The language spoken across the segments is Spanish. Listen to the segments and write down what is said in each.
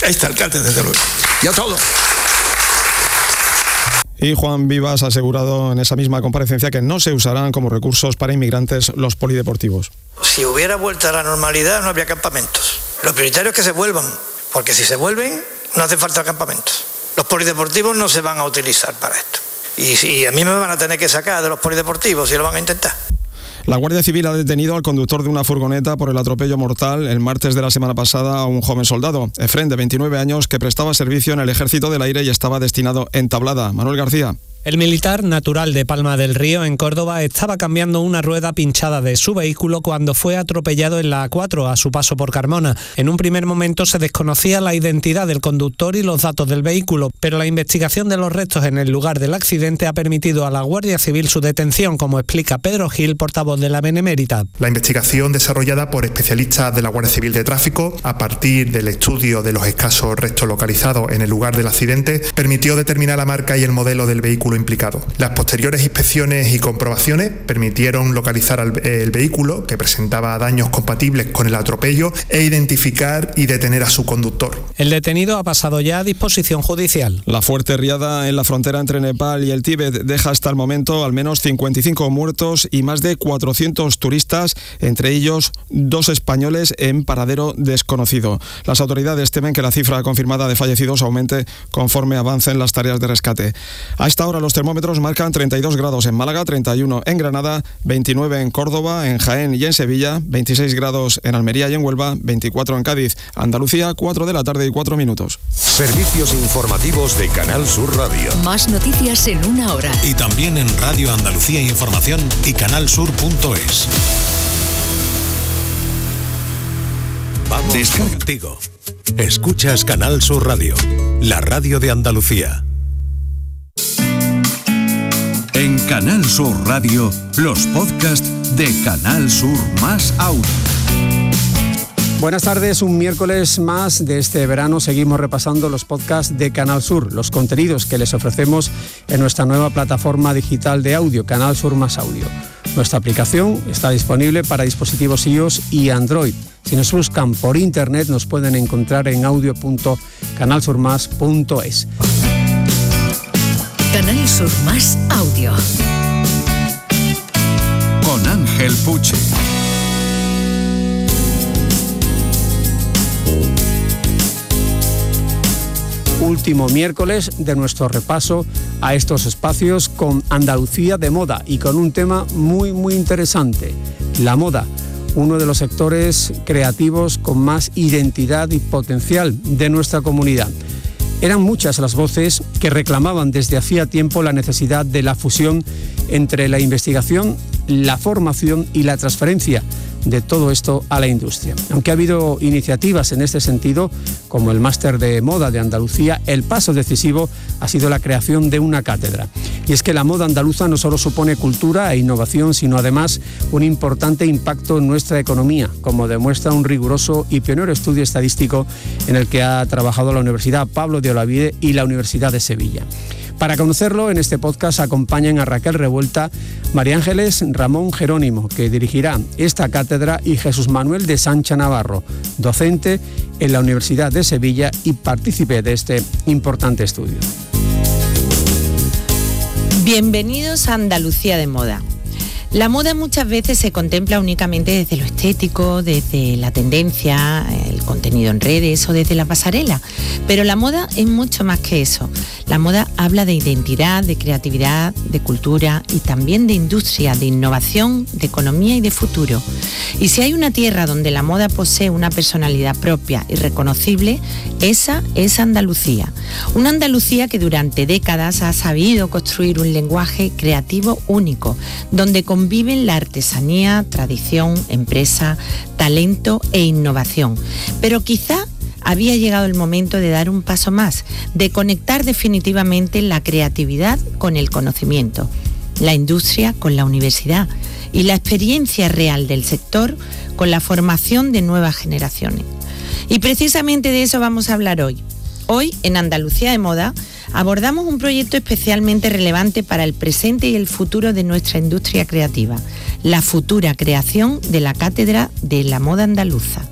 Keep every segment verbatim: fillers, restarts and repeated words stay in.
Este alcalde, desde luego. Y a todos. Y Juan Vivas ha asegurado en esa misma comparecencia que no se usarán como recursos para inmigrantes los polideportivos. Si hubiera vuelta a la normalidad no habría campamentos. Lo prioritario es que se vuelvan, porque si se vuelven no hace falta campamentos. Los polideportivos no se van a utilizar para esto. Y, y a mí me van a tener que sacar de los polideportivos si lo van a intentar. La Guardia Civil ha detenido al conductor de una furgoneta por el atropello mortal el martes de la semana pasada a un joven soldado, Efrén, de veintinueve años, que prestaba servicio en el Ejército del Aire y estaba destinado en Tablada. Manuel García. El militar, natural de Palma del Río, en Córdoba, estaba cambiando una rueda pinchada de su vehículo cuando fue atropellado en la A cuatro a su paso por Carmona. En un primer momento se desconocía la identidad del conductor y los datos del vehículo, pero la investigación de los restos en el lugar del accidente ha permitido a la Guardia Civil su detención, como explica Pedro Gil, portavoz de la Benemérita. La investigación desarrollada por especialistas de la Guardia Civil de Tráfico, a partir del estudio de los escasos restos localizados en el lugar del accidente, permitió determinar la marca y el modelo del vehículo implicado. Las posteriores inspecciones y comprobaciones permitieron localizar al, el vehículo, que presentaba daños compatibles con el atropello, e identificar y detener a su conductor. El detenido ha pasado ya a disposición judicial. La fuerte riada en la frontera entre Nepal y el Tíbet deja hasta el momento al menos cincuenta y cinco muertos y más de cuatrocientos turistas, entre ellos dos españoles en paradero desconocido. Las autoridades temen que la cifra confirmada de fallecidos aumente conforme avancen las tareas de rescate. A esta hora los termómetros marcan treinta y dos grados en Málaga, treinta y uno en Granada, veintinueve en Córdoba, en Jaén y en Sevilla, veintiséis grados en Almería y en Huelva, veinticuatro en Cádiz. Andalucía, cuatro de la tarde y cuatro minutos. Servicios informativos de Canal Sur Radio. Más noticias en una hora. Y también en Radio Andalucía Información y canalsur punto es. Vamos contigo. Escuchas Canal Sur Radio, la radio de Andalucía. En Canal Sur Radio, los podcasts de Canal Sur Más Audio. Buenas tardes, un miércoles más de este verano seguimos repasando los podcasts de Canal Sur, los contenidos que les ofrecemos en nuestra nueva plataforma digital de audio, Canal Sur Más Audio. Nuestra aplicación está disponible para dispositivos iOS y Android. Si nos buscan por internet nos pueden encontrar en audio punto canal sur más punto es. Canal Sur Más Audio. Con Ángel Puche. Último miércoles de nuestro repaso a estos espacios con Andalucía de moda y con un tema muy muy interesante, la moda, uno de los sectores creativos con más identidad y potencial de nuestra comunidad. Eran muchas las voces que reclamaban desde hacía tiempo la necesidad de la fusión entre la investigación, la formación y la transferencia de todo esto a la industria. Aunque ha habido iniciativas en este sentido, como el Máster de Moda de Andalucía, el paso decisivo ha sido la creación de una cátedra. Y es que la moda andaluza no solo supone cultura e innovación, sino además un importante impacto en nuestra economía, como demuestra un riguroso y pionero estudio estadístico en el que ha trabajado la Universidad Pablo de Olavide y la Universidad de Sevilla. Para conocerlo, en este podcast acompañan a Raquel Revuelta, María Ángeles Ramón Jerónimo, que dirigirá esta cátedra, y Jesús Manuel de Sancha Navarro, docente en la Universidad de Sevilla y partícipe de este importante estudio. Bienvenidos a Andalucía de Moda. La moda muchas veces se contempla únicamente desde lo estético, desde la tendencia, el contenido en redes o desde la pasarela. Pero la moda es mucho más que eso. La moda habla de identidad, de creatividad, de cultura y también de industria, de innovación, de economía y de futuro. Y si hay una tierra donde la moda posee una personalidad propia y reconocible, esa es Andalucía. Una Andalucía que durante décadas ha sabido construir un lenguaje creativo único, donde conviven la artesanía, tradición, empresa, talento e innovación. Pero quizá había llegado el momento de dar un paso más, de conectar definitivamente la creatividad con el conocimiento, la industria con la universidad y la experiencia real del sector con la formación de nuevas generaciones. Y precisamente de eso vamos a hablar hoy. Hoy, en Andalucía de Moda, abordamos un proyecto especialmente relevante para el presente y el futuro de nuestra industria creativa, la futura creación de la Cátedra de la Moda Andaluza.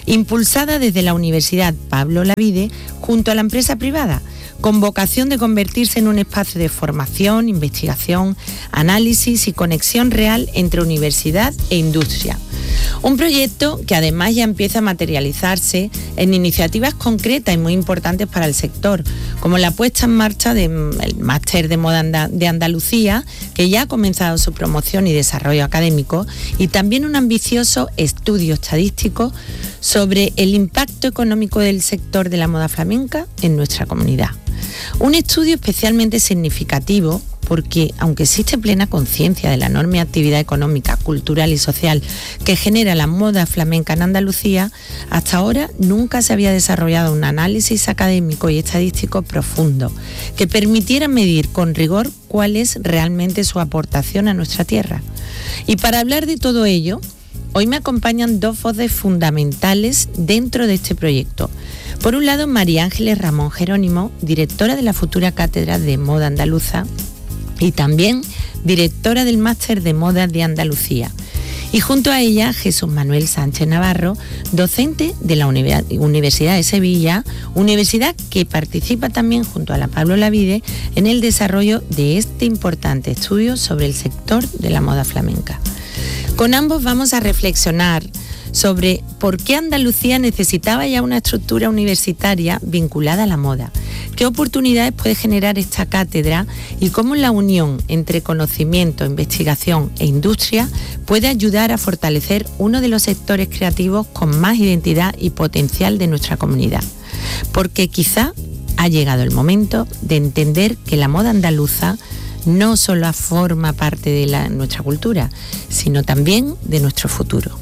impulsada desde la Universidad Pablo Olavide junto a la empresa privada, con vocación de convertirse en un espacio de formación, investigación, análisis y conexión real entre universidad e industria. Un proyecto que además ya empieza a materializarse en iniciativas concretas y muy importantes para el sector, como la puesta en marcha del Máster de Moda de Andalucía, que ya ha comenzado su promoción y desarrollo académico, y también un ambicioso estudio estadístico sobre el impacto económico del sector de la moda flamenca en nuestra comunidad. Un estudio especialmente significativo porque, aunque existe plena conciencia de la enorme actividad económica, cultural y social que genera la moda flamenca en Andalucía, hasta ahora nunca se había desarrollado un análisis académico y estadístico profundo que permitiera medir con rigor cuál es realmente su aportación a nuestra tierra. Y para hablar de todo ello, hoy me acompañan dos voces fundamentales dentro de este proyecto. Por un lado, María Ángeles Ramón Jerónimo, directora de la futura Cátedra de Moda Andaluza y también directora del Máster de Moda de Andalucía. Y junto a ella, Jesús Manuel Sánchez Navarro, docente de la Universidad de Sevilla, universidad que participa también junto a la Pablo Olavide en el desarrollo de este importante estudio sobre el sector de la moda flamenca. Con ambos vamos a reflexionar sobre por qué Andalucía necesitaba ya una estructura universitaria vinculada a la moda, qué oportunidades puede generar esta cátedra y cómo la unión entre conocimiento, investigación e industria puede ayudar a fortalecer uno de los sectores creativos con más identidad y potencial de nuestra comunidad. Porque quizá ha llegado el momento de entender que la moda andaluza no solo forma parte de la, nuestra cultura, sino también de nuestro futuro.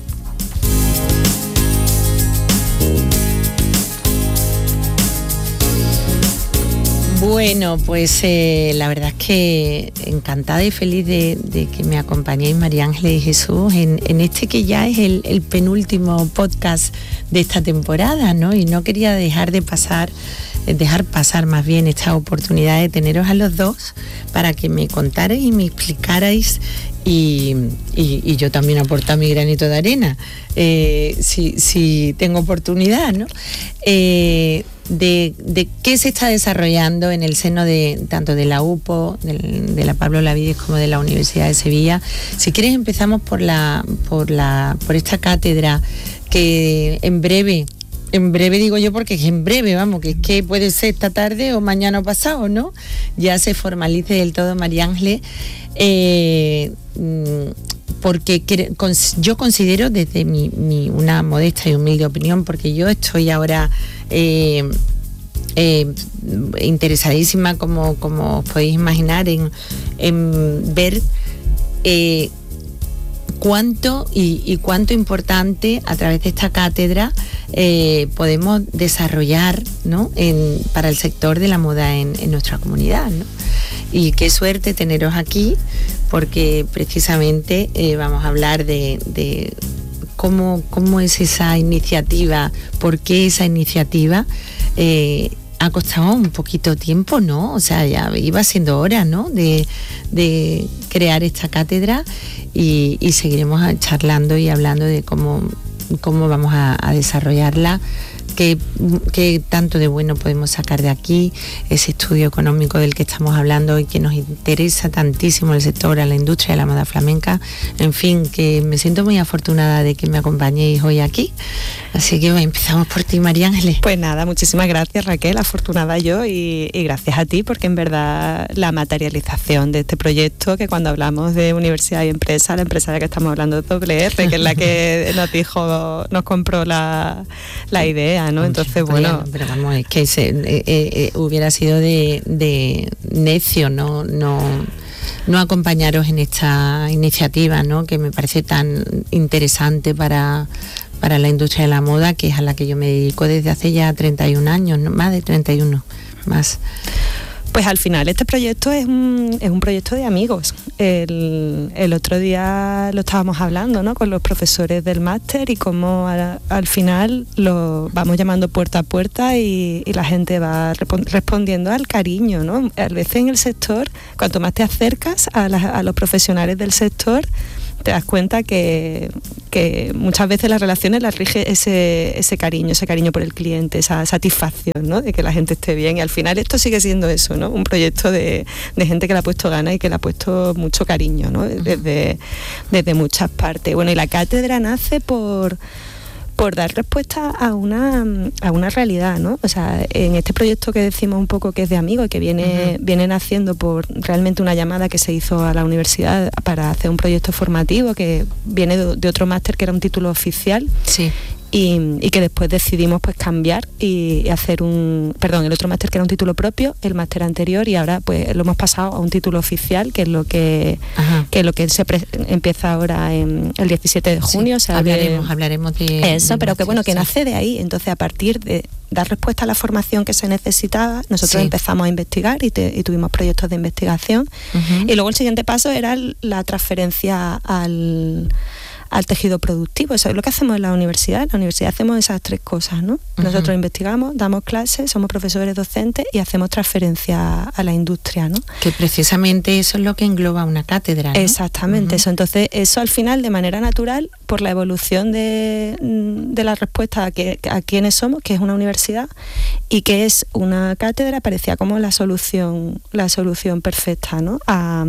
Bueno, pues eh, la verdad es que encantada y feliz de, de que me acompañéis, María Ángeles y Jesús, en, en este que ya es el, el penúltimo podcast de esta temporada, ¿no? Y no quería dejar de pasar, dejar pasar más bien esta oportunidad de teneros a los dos para que me contarais y me explicarais y, y, y yo también aportar mi granito de arena, eh, si, si tengo oportunidad, ¿no? Eh, De, de qué se está desarrollando en el seno de tanto de la U P O, de, de la Pablo Olavide como de la Universidad de Sevilla. Si quieres empezamos por la por la por esta cátedra que en breve en breve digo yo porque es en breve, vamos, que es que puede ser esta tarde o mañana o pasado, ¿no? Ya se formalice del todo, María Ángeles, eh, porque yo considero desde mi, mi una modesta y humilde opinión, porque yo estoy ahora eh, eh, interesadísima, como, como os podéis imaginar, en, en ver eh, cuánto y, y cuánto importante a través de esta cátedra eh, podemos desarrollar, ¿no? en, para el sector de la moda en, en nuestra comunidad, ¿no? Y qué suerte teneros aquí, porque precisamente eh, vamos a hablar de, de cómo, cómo es esa iniciativa, por qué esa iniciativa eh, ha costado un poquito tiempo, ¿no? O sea, ya iba siendo hora, ¿no? De, de crear esta cátedra y, y seguiremos charlando y hablando de cómo, cómo vamos a, a desarrollarla. Qué, qué tanto de bueno podemos sacar de aquí, ese estudio económico del que estamos hablando y que nos interesa tantísimo el sector, a la industria de la moda flamenca. En fin, que me siento muy afortunada de que me acompañéis hoy aquí. Así que bueno, empezamos por ti, María Ángeles. Pues nada, muchísimas gracias, Raquel, afortunada yo, y, y gracias a ti, porque en verdad la materialización de este proyecto, que cuando hablamos de universidad y empresa, la empresa de la que estamos hablando es doble erre, que es la que nos dijo, nos compró la, la idea, ¿no? Entonces, bueno, pero vamos, es que se, eh, eh, hubiera sido de, de necio no no no acompañaros en esta iniciativa, ¿no? Que me parece tan interesante para para la industria de la moda, que es a la que yo me dedico desde hace ya treinta y un años, ¿no? Más de treinta y uno, más. Pues al final este proyecto es un, es un proyecto de amigos. El, el otro día lo estábamos hablando, ¿no? Con los profesores del máster y cómo a, al final lo vamos llamando puerta a puerta y, y la gente va respondiendo al cariño, ¿no? A veces en el sector, cuanto más te acercas a, la, a los profesionales del sector, te das cuenta que, que muchas veces las relaciones las rige ese, ese cariño, ese cariño por el cliente, esa satisfacción, ¿no? De que la gente esté bien, y al final esto sigue siendo eso, ¿no? Un proyecto de, de gente que le ha puesto ganas y que le ha puesto mucho cariño, ¿no? Desde, desde muchas partes. Bueno, y la cátedra nace por... por dar respuesta a una a una realidad, ¿no? O sea, en este proyecto que decimos un poco que es de amigos y que viene, uh-huh. viene naciendo por realmente una llamada que se hizo a la universidad para hacer un proyecto formativo que viene de, de otro máster que era un título oficial. Sí. Y, y que después decidimos pues cambiar y, y hacer un, perdón, el otro máster que era un título propio, el máster anterior, y ahora pues lo hemos pasado a un título oficial, que es lo que Ajá. que es lo que se pre- empieza ahora en el diecisiete de junio. Sí, o sea, hablaremos, de, hablaremos de eso, de pero máster, que bueno, que sí. nace de ahí. Entonces, a partir de dar respuesta a la formación que se necesitaba, nosotros sí. empezamos a investigar y, te, y tuvimos proyectos de investigación. Uh-huh. Y luego el siguiente paso era la transferencia al al tejido productivo. Eso es lo que hacemos en la universidad. En la universidad hacemos esas tres cosas, ¿no? Uh-huh. Nosotros investigamos, damos clases, somos profesores docentes y hacemos transferencia a la industria, ¿no? Que precisamente eso es lo que engloba una cátedra, ¿no? Exactamente, uh-huh. eso. Entonces, eso al final, de manera natural, por la evolución de, de la respuesta a, que, a quiénes somos, que es una universidad y que es una cátedra, parecía como la solución, la solución perfecta, ¿no? A,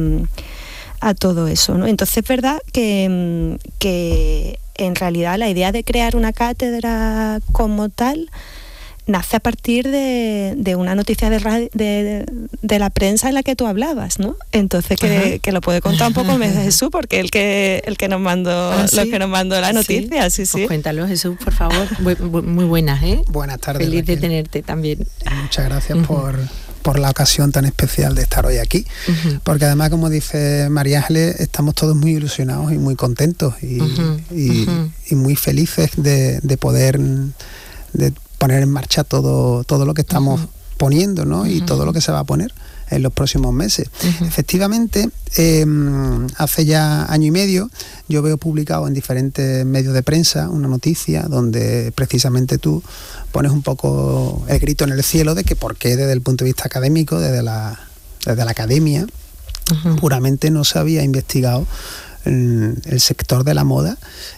a todo eso, ¿no? Entonces es verdad que, que en realidad la idea de crear una cátedra como tal nace a partir de, de una noticia de, radio, de, de la prensa en la que tú hablabas, ¿no? Entonces que, que lo puede contar un poco Jesús, porque el que el que nos mandó ¿Ah, sí? los que nos mandó la noticia, sí, sí. Pues cuéntalo, Jesús, por favor. Muy, muy buenas, ¿eh? Buenas tardes. Feliz Raquel. de tenerte también. Muchas gracias uh-huh. por por la ocasión tan especial de estar hoy aquí, uh-huh. porque además, como dice María Ángeles, estamos todos muy ilusionados y muy contentos y, uh-huh. y, uh-huh. y muy felices de, de poder de poner en marcha todo, todo lo que estamos uh-huh. poniendo, ¿no? Uh-huh. Y todo lo que se va a poner en los próximos meses. Uh-huh. Efectivamente, eh, hace ya año y medio yo veo publicado en diferentes medios de prensa una noticia donde precisamente tú pones un poco el grito en el cielo de que por qué desde el punto de vista académico, desde la, desde la academia, uh-huh. puramente no se había investigado el, el sector de la moda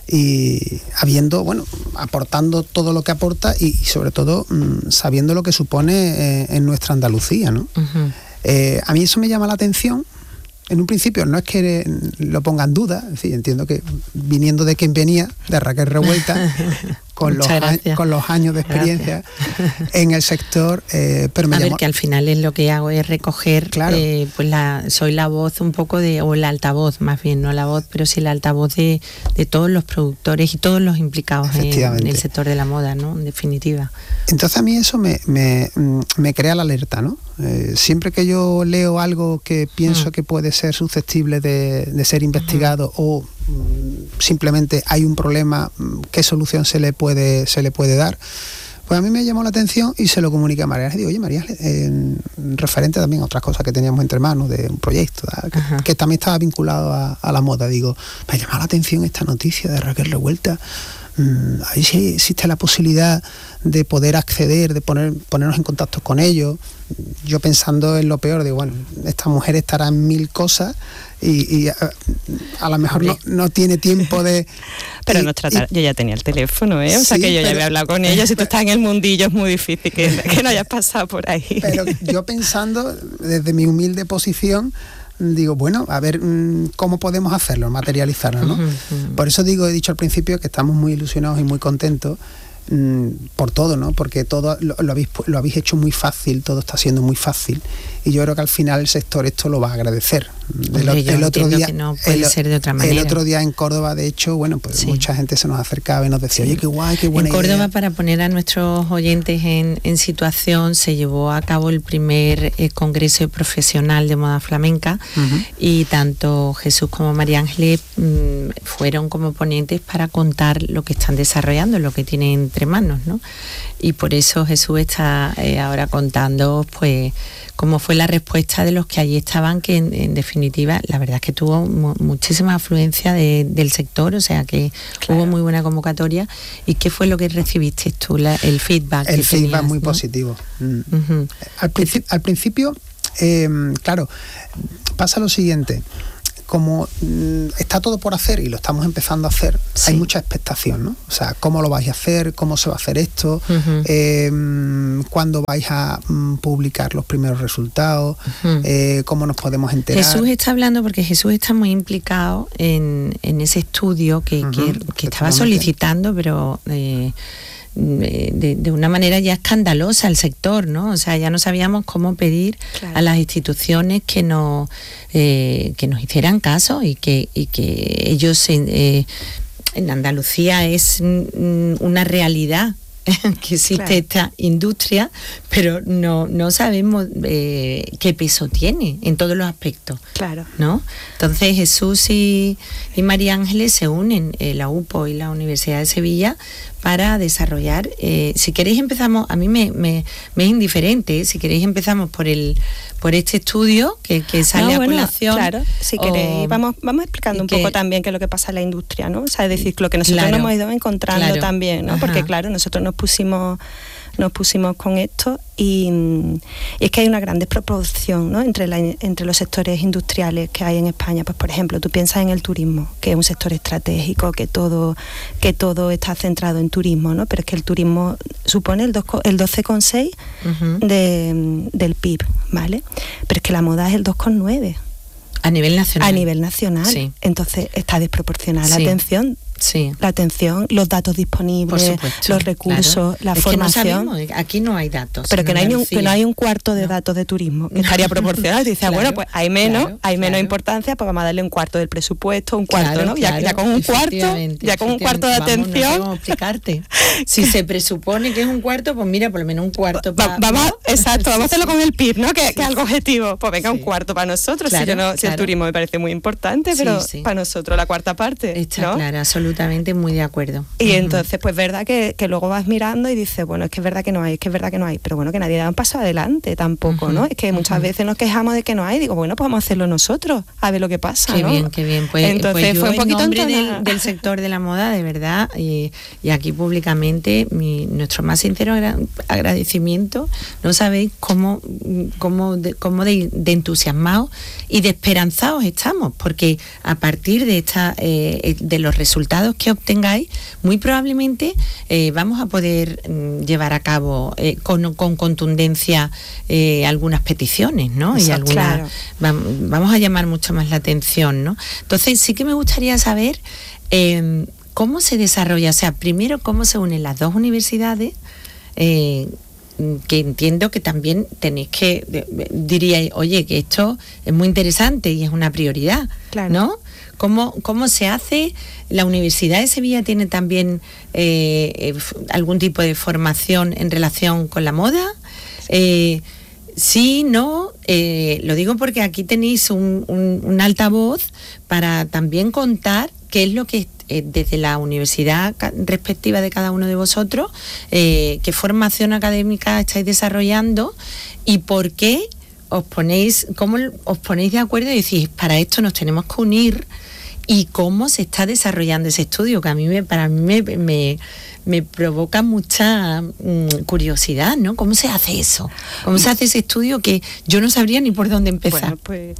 y habiendo, bueno, aportando todo lo que aporta y, y sobre todo mmm, sabiendo lo que supone eh, en nuestra Andalucía, ¿no? Uh-huh. Eh, a mí eso me llama la atención. En un principio no es que lo ponga en duda, en fin, entiendo que viniendo de quien venía, de Raquel Revuelta, con, los, a, con los años de experiencia gracias. En el sector, eh, pero me A llamó... ver, que al final es lo que hago es recoger, claro. eh, pues la, soy la voz un poco de, o la altavoz más bien, no la voz, pero sí la altavoz de, de todos los productores y todos los implicados en, en el sector de la moda, ¿no? En definitiva. Entonces a mí eso me, me, me crea la alerta, ¿no? Eh, siempre que yo leo algo que pienso mm. que puede ser susceptible de, de ser investigado uh-huh. o mm, simplemente hay un problema, ¿qué solución se le puede se le puede dar? Pues a mí me llamó la atención y se lo comuniqué a María. Le digo, oye María, eh, referente también a otras cosas que teníamos entre manos de un proyecto que, uh-huh. que también estaba vinculado a, a la moda. Digo, me llamó la atención esta noticia de Raquel Revuelta. Mm, ahí sí existe la posibilidad de poder acceder, de poner, ponernos en contacto con ellos. Yo pensando en lo peor, digo, bueno, esta mujer estará en mil cosas y, y a, a lo mejor no, no tiene tiempo de... Pero y, nos trata, yo ya tenía el teléfono, ¿eh? O sí, sea que yo pero, ya había hablado con ella. Si tú estás en el mundillo es muy difícil que, que no hayas pasado por ahí. Pero yo pensando desde mi humilde posición, digo, bueno, a ver cómo podemos hacerlo, materializarlo, ¿no? Uh-huh, uh-huh. Por eso digo, he dicho al principio que estamos muy ilusionados y muy contentos mmm, por todo, ¿no? Porque todo lo, lo, habéis, lo habéis hecho muy fácil, todo está siendo muy fácil y yo creo que al final el sector esto lo va a agradecer. El, Hombre, el otro día, que no puede el, ser de otra manera. El otro día en Córdoba, de hecho, bueno, pues sí. mucha gente se nos acercaba y nos decía, sí. oye, qué guay, qué buena idea. En Córdoba, idea. Para poner a nuestros oyentes en, en situación, se llevó a cabo el primer eh, congreso profesional de moda flamenca uh-huh. y tanto Jesús como María Ángeles mmm, fueron como ponentes para contar lo que están desarrollando, lo que tienen entre manos, ¿no? Y por eso Jesús está eh, ahora contando, pues, cómo fue la respuesta de los que allí estaban, que en, en definitiva la verdad es que tuvo mu- muchísima afluencia de, del sector, o sea que claro. hubo muy buena convocatoria. ¿Y qué fue lo que recibiste tú, la, el feedback? El que feedback tenías, muy ¿no? positivo. Mm. Uh-huh. Al, principi- al principio, eh, claro, pasa lo siguiente. como mm, está todo por hacer y lo estamos empezando a hacer, Sí. hay mucha expectación, ¿no? O sea, ¿cómo lo vais a hacer? ¿Cómo se va a hacer esto? Ujú. Eh, ¿Cuándo vais a mm, publicar los primeros resultados? Ujú. Eh, ¿Cómo nos podemos enterar? Jesús está hablando porque Jesús está muy implicado en, en ese estudio que, Ujú, que, que estaba efectivamente. solicitando, pero eh, de, de una manera ya escandalosa al sector, ¿no? O sea, ya no sabíamos cómo pedir Claro. a las instituciones que nos, eh, que nos hicieran caso y que, y que ellos eh, en Andalucía es mm, una realidad que existe Claro. esta industria, pero no, no sabemos eh, qué peso tiene en todos los aspectos, Claro. ¿no? Entonces Jesús y, y María Ángeles se unen, eh, la U P O y la Universidad de Sevilla, para desarrollar, eh, si queréis empezamos, a mí me, me, me es indiferente, ¿eh? Si queréis empezamos por el por este estudio que, que sale No, a bueno, colación. claro, si o- queréis, vamos, vamos explicando y un que- poco también qué es lo que pasa en la industria, ¿no? O sea, es decir, lo que nosotros Claro, nos hemos ido encontrando claro, también, ¿no? ajá. Porque claro, nosotros nos pusimos nos pusimos con esto y, y es que hay una gran desproporción, ¿no? entre, la, entre los sectores industriales que hay en España. Pues por ejemplo, tú piensas en el turismo, que es un sector estratégico, que todo, que todo está centrado en turismo, ¿no? Pero es que el turismo supone el, dos co- el doce coma seis Ujú. de, del P I B, ¿vale? Pero es que la moda es el dos coma nueve. A nivel nacional. A nivel nacional. Sí. Entonces está desproporcionada la Sí. atención. Sí. La atención, los datos Por disponibles, supuesto, los recursos, claro. la Es que formación. no sabemos, aquí no hay datos. Pero en que no, hay ni un, que Andalucía. no hay un cuarto de datos de turismo, que estaría proporcional. Dice, Claro, bueno, pues hay menos, claro, hay menos claro. importancia, pues vamos a darle un cuarto del presupuesto, un cuarto, Claro, ¿no? Ya, claro, ya con un cuarto, efectivamente, ya con un cuarto de efectivamente. Vamos, no sé atención. cómo explicarte. Si se presupone que es un cuarto, pues mira, por lo menos un cuarto Va- para. vamos, exacto, vamos a hacerlo con el P I B, ¿no? Que, Sí, que es algo objetivo. Pues venga, Sí. un cuarto para nosotros. Claro, si, yo no, si el claro. turismo me parece muy importante, Sí, pero sí. para nosotros la cuarta parte. Está ¿no? claro, absolutamente muy de acuerdo. Y Ujú. entonces, pues verdad que, que luego vas mirando y dices, bueno, es que es verdad que no hay, es que es verdad que no hay, pero bueno, que nadie da un paso adelante tampoco, Ujú, ¿no? Es que muchas ujú. veces nos quejamos de que no hay, digo, bueno, pues vamos a hacerlo nosotros, a ver lo que pasa, Qué ¿no? bien, qué bien. Pues, Entonces pues yo fue un poquito en nombre entonada. del, del sector de la moda, de verdad, y, y aquí públicamente, mi, nuestro más sincero agra- agradecimiento. No sabéis cómo, cómo, de, cómo de, de entusiasmados y de esperanzados estamos, porque a partir de esta, eh, de los resultados que obtengáis, muy probablemente eh, vamos a poder mm, llevar a cabo eh, con, con contundencia eh, algunas peticiones, ¿no? Y Exacto, algunas claro. vam- vamos a llamar mucho más la atención, ¿no? Entonces sí que me gustaría saber eh, cómo se desarrolla, o sea, primero cómo se unen las dos universidades, eh, que entiendo que también tenéis que, de- diríais, oye, que esto es muy interesante y es una prioridad, Claro. ¿no? ¿Cómo, ¿Cómo se hace? ¿La Universidad de Sevilla tiene también eh, eh, f- algún tipo de formación en relación con la moda? Eh, sí, no, eh, lo digo porque aquí tenéis un, un, un altavoz para también contar qué es lo que eh, desde la universidad ca- respectiva de cada uno de vosotros, eh, qué formación académica estáis desarrollando y por qué os ponéis, cómo os ponéis de acuerdo y decís, para esto nos tenemos que unir, y cómo se está desarrollando ese estudio, que a mí me, para mí me, me, me provoca mucha mm, curiosidad, ¿no? ¿Cómo se hace eso? ¿Cómo se hace ese estudio que yo no sabría ni por dónde empezar? Bueno, pues,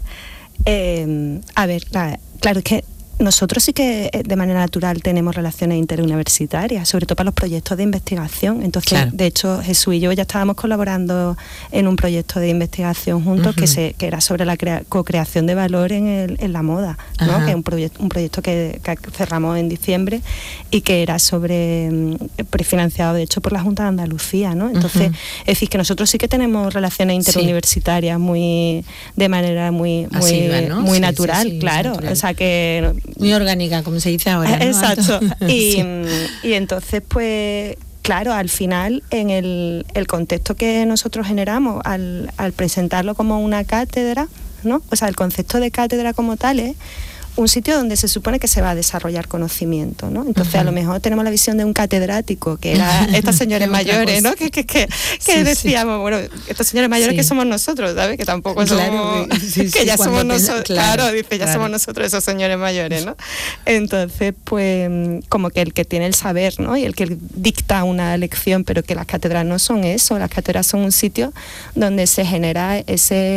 eh, a ver, la- claro, es que nosotros sí que eh, de manera natural tenemos relaciones interuniversitarias, sobre todo para los proyectos de investigación. Entonces, Claro. de hecho, Jesús y yo ya estábamos colaborando en un proyecto de investigación juntos Ujú. que se que era sobre la crea- co-creación de valor en, el, en la moda, ¿no? Ajá. Que es un, proyecto un proyecto que, que cerramos en diciembre y que era sobre mm, prefinanciado, de hecho, por la Junta de Andalucía, ¿no? Entonces, Ujú. es decir, que nosotros sí que tenemos relaciones Sí. interuniversitarias muy de manera muy muy, Asidua, ¿no? muy Sí, natural, sí, sí, claro. natural. O sea que Muy orgánica, como se dice ahora, ¿no? exacto. Y, Sí. y entonces, pues, claro, al final, en el, el contexto que nosotros generamos al, al presentarlo como una cátedra, ¿no? O sea, el concepto de cátedra como tal es un sitio donde se supone que se va a desarrollar conocimiento, ¿no? Entonces, Ujú. a lo mejor tenemos la visión de un catedrático, que era estas señores Otra mayores, cosa. ¿no? Que, que, que, que Sí, sí. decíamos, bueno, estos señores mayores Sí. que somos nosotros, ¿sabes? Que tampoco Claro, somos... que- sí, que sí, ya cuando somos te- nosotros, claro, claro, dice, ya claro. somos nosotros esos señores mayores, ¿no? Entonces, pues, como que el que tiene el saber, ¿no? Y el que dicta una lección, pero que las cátedras no son eso, las cátedras son un sitio donde se genera ese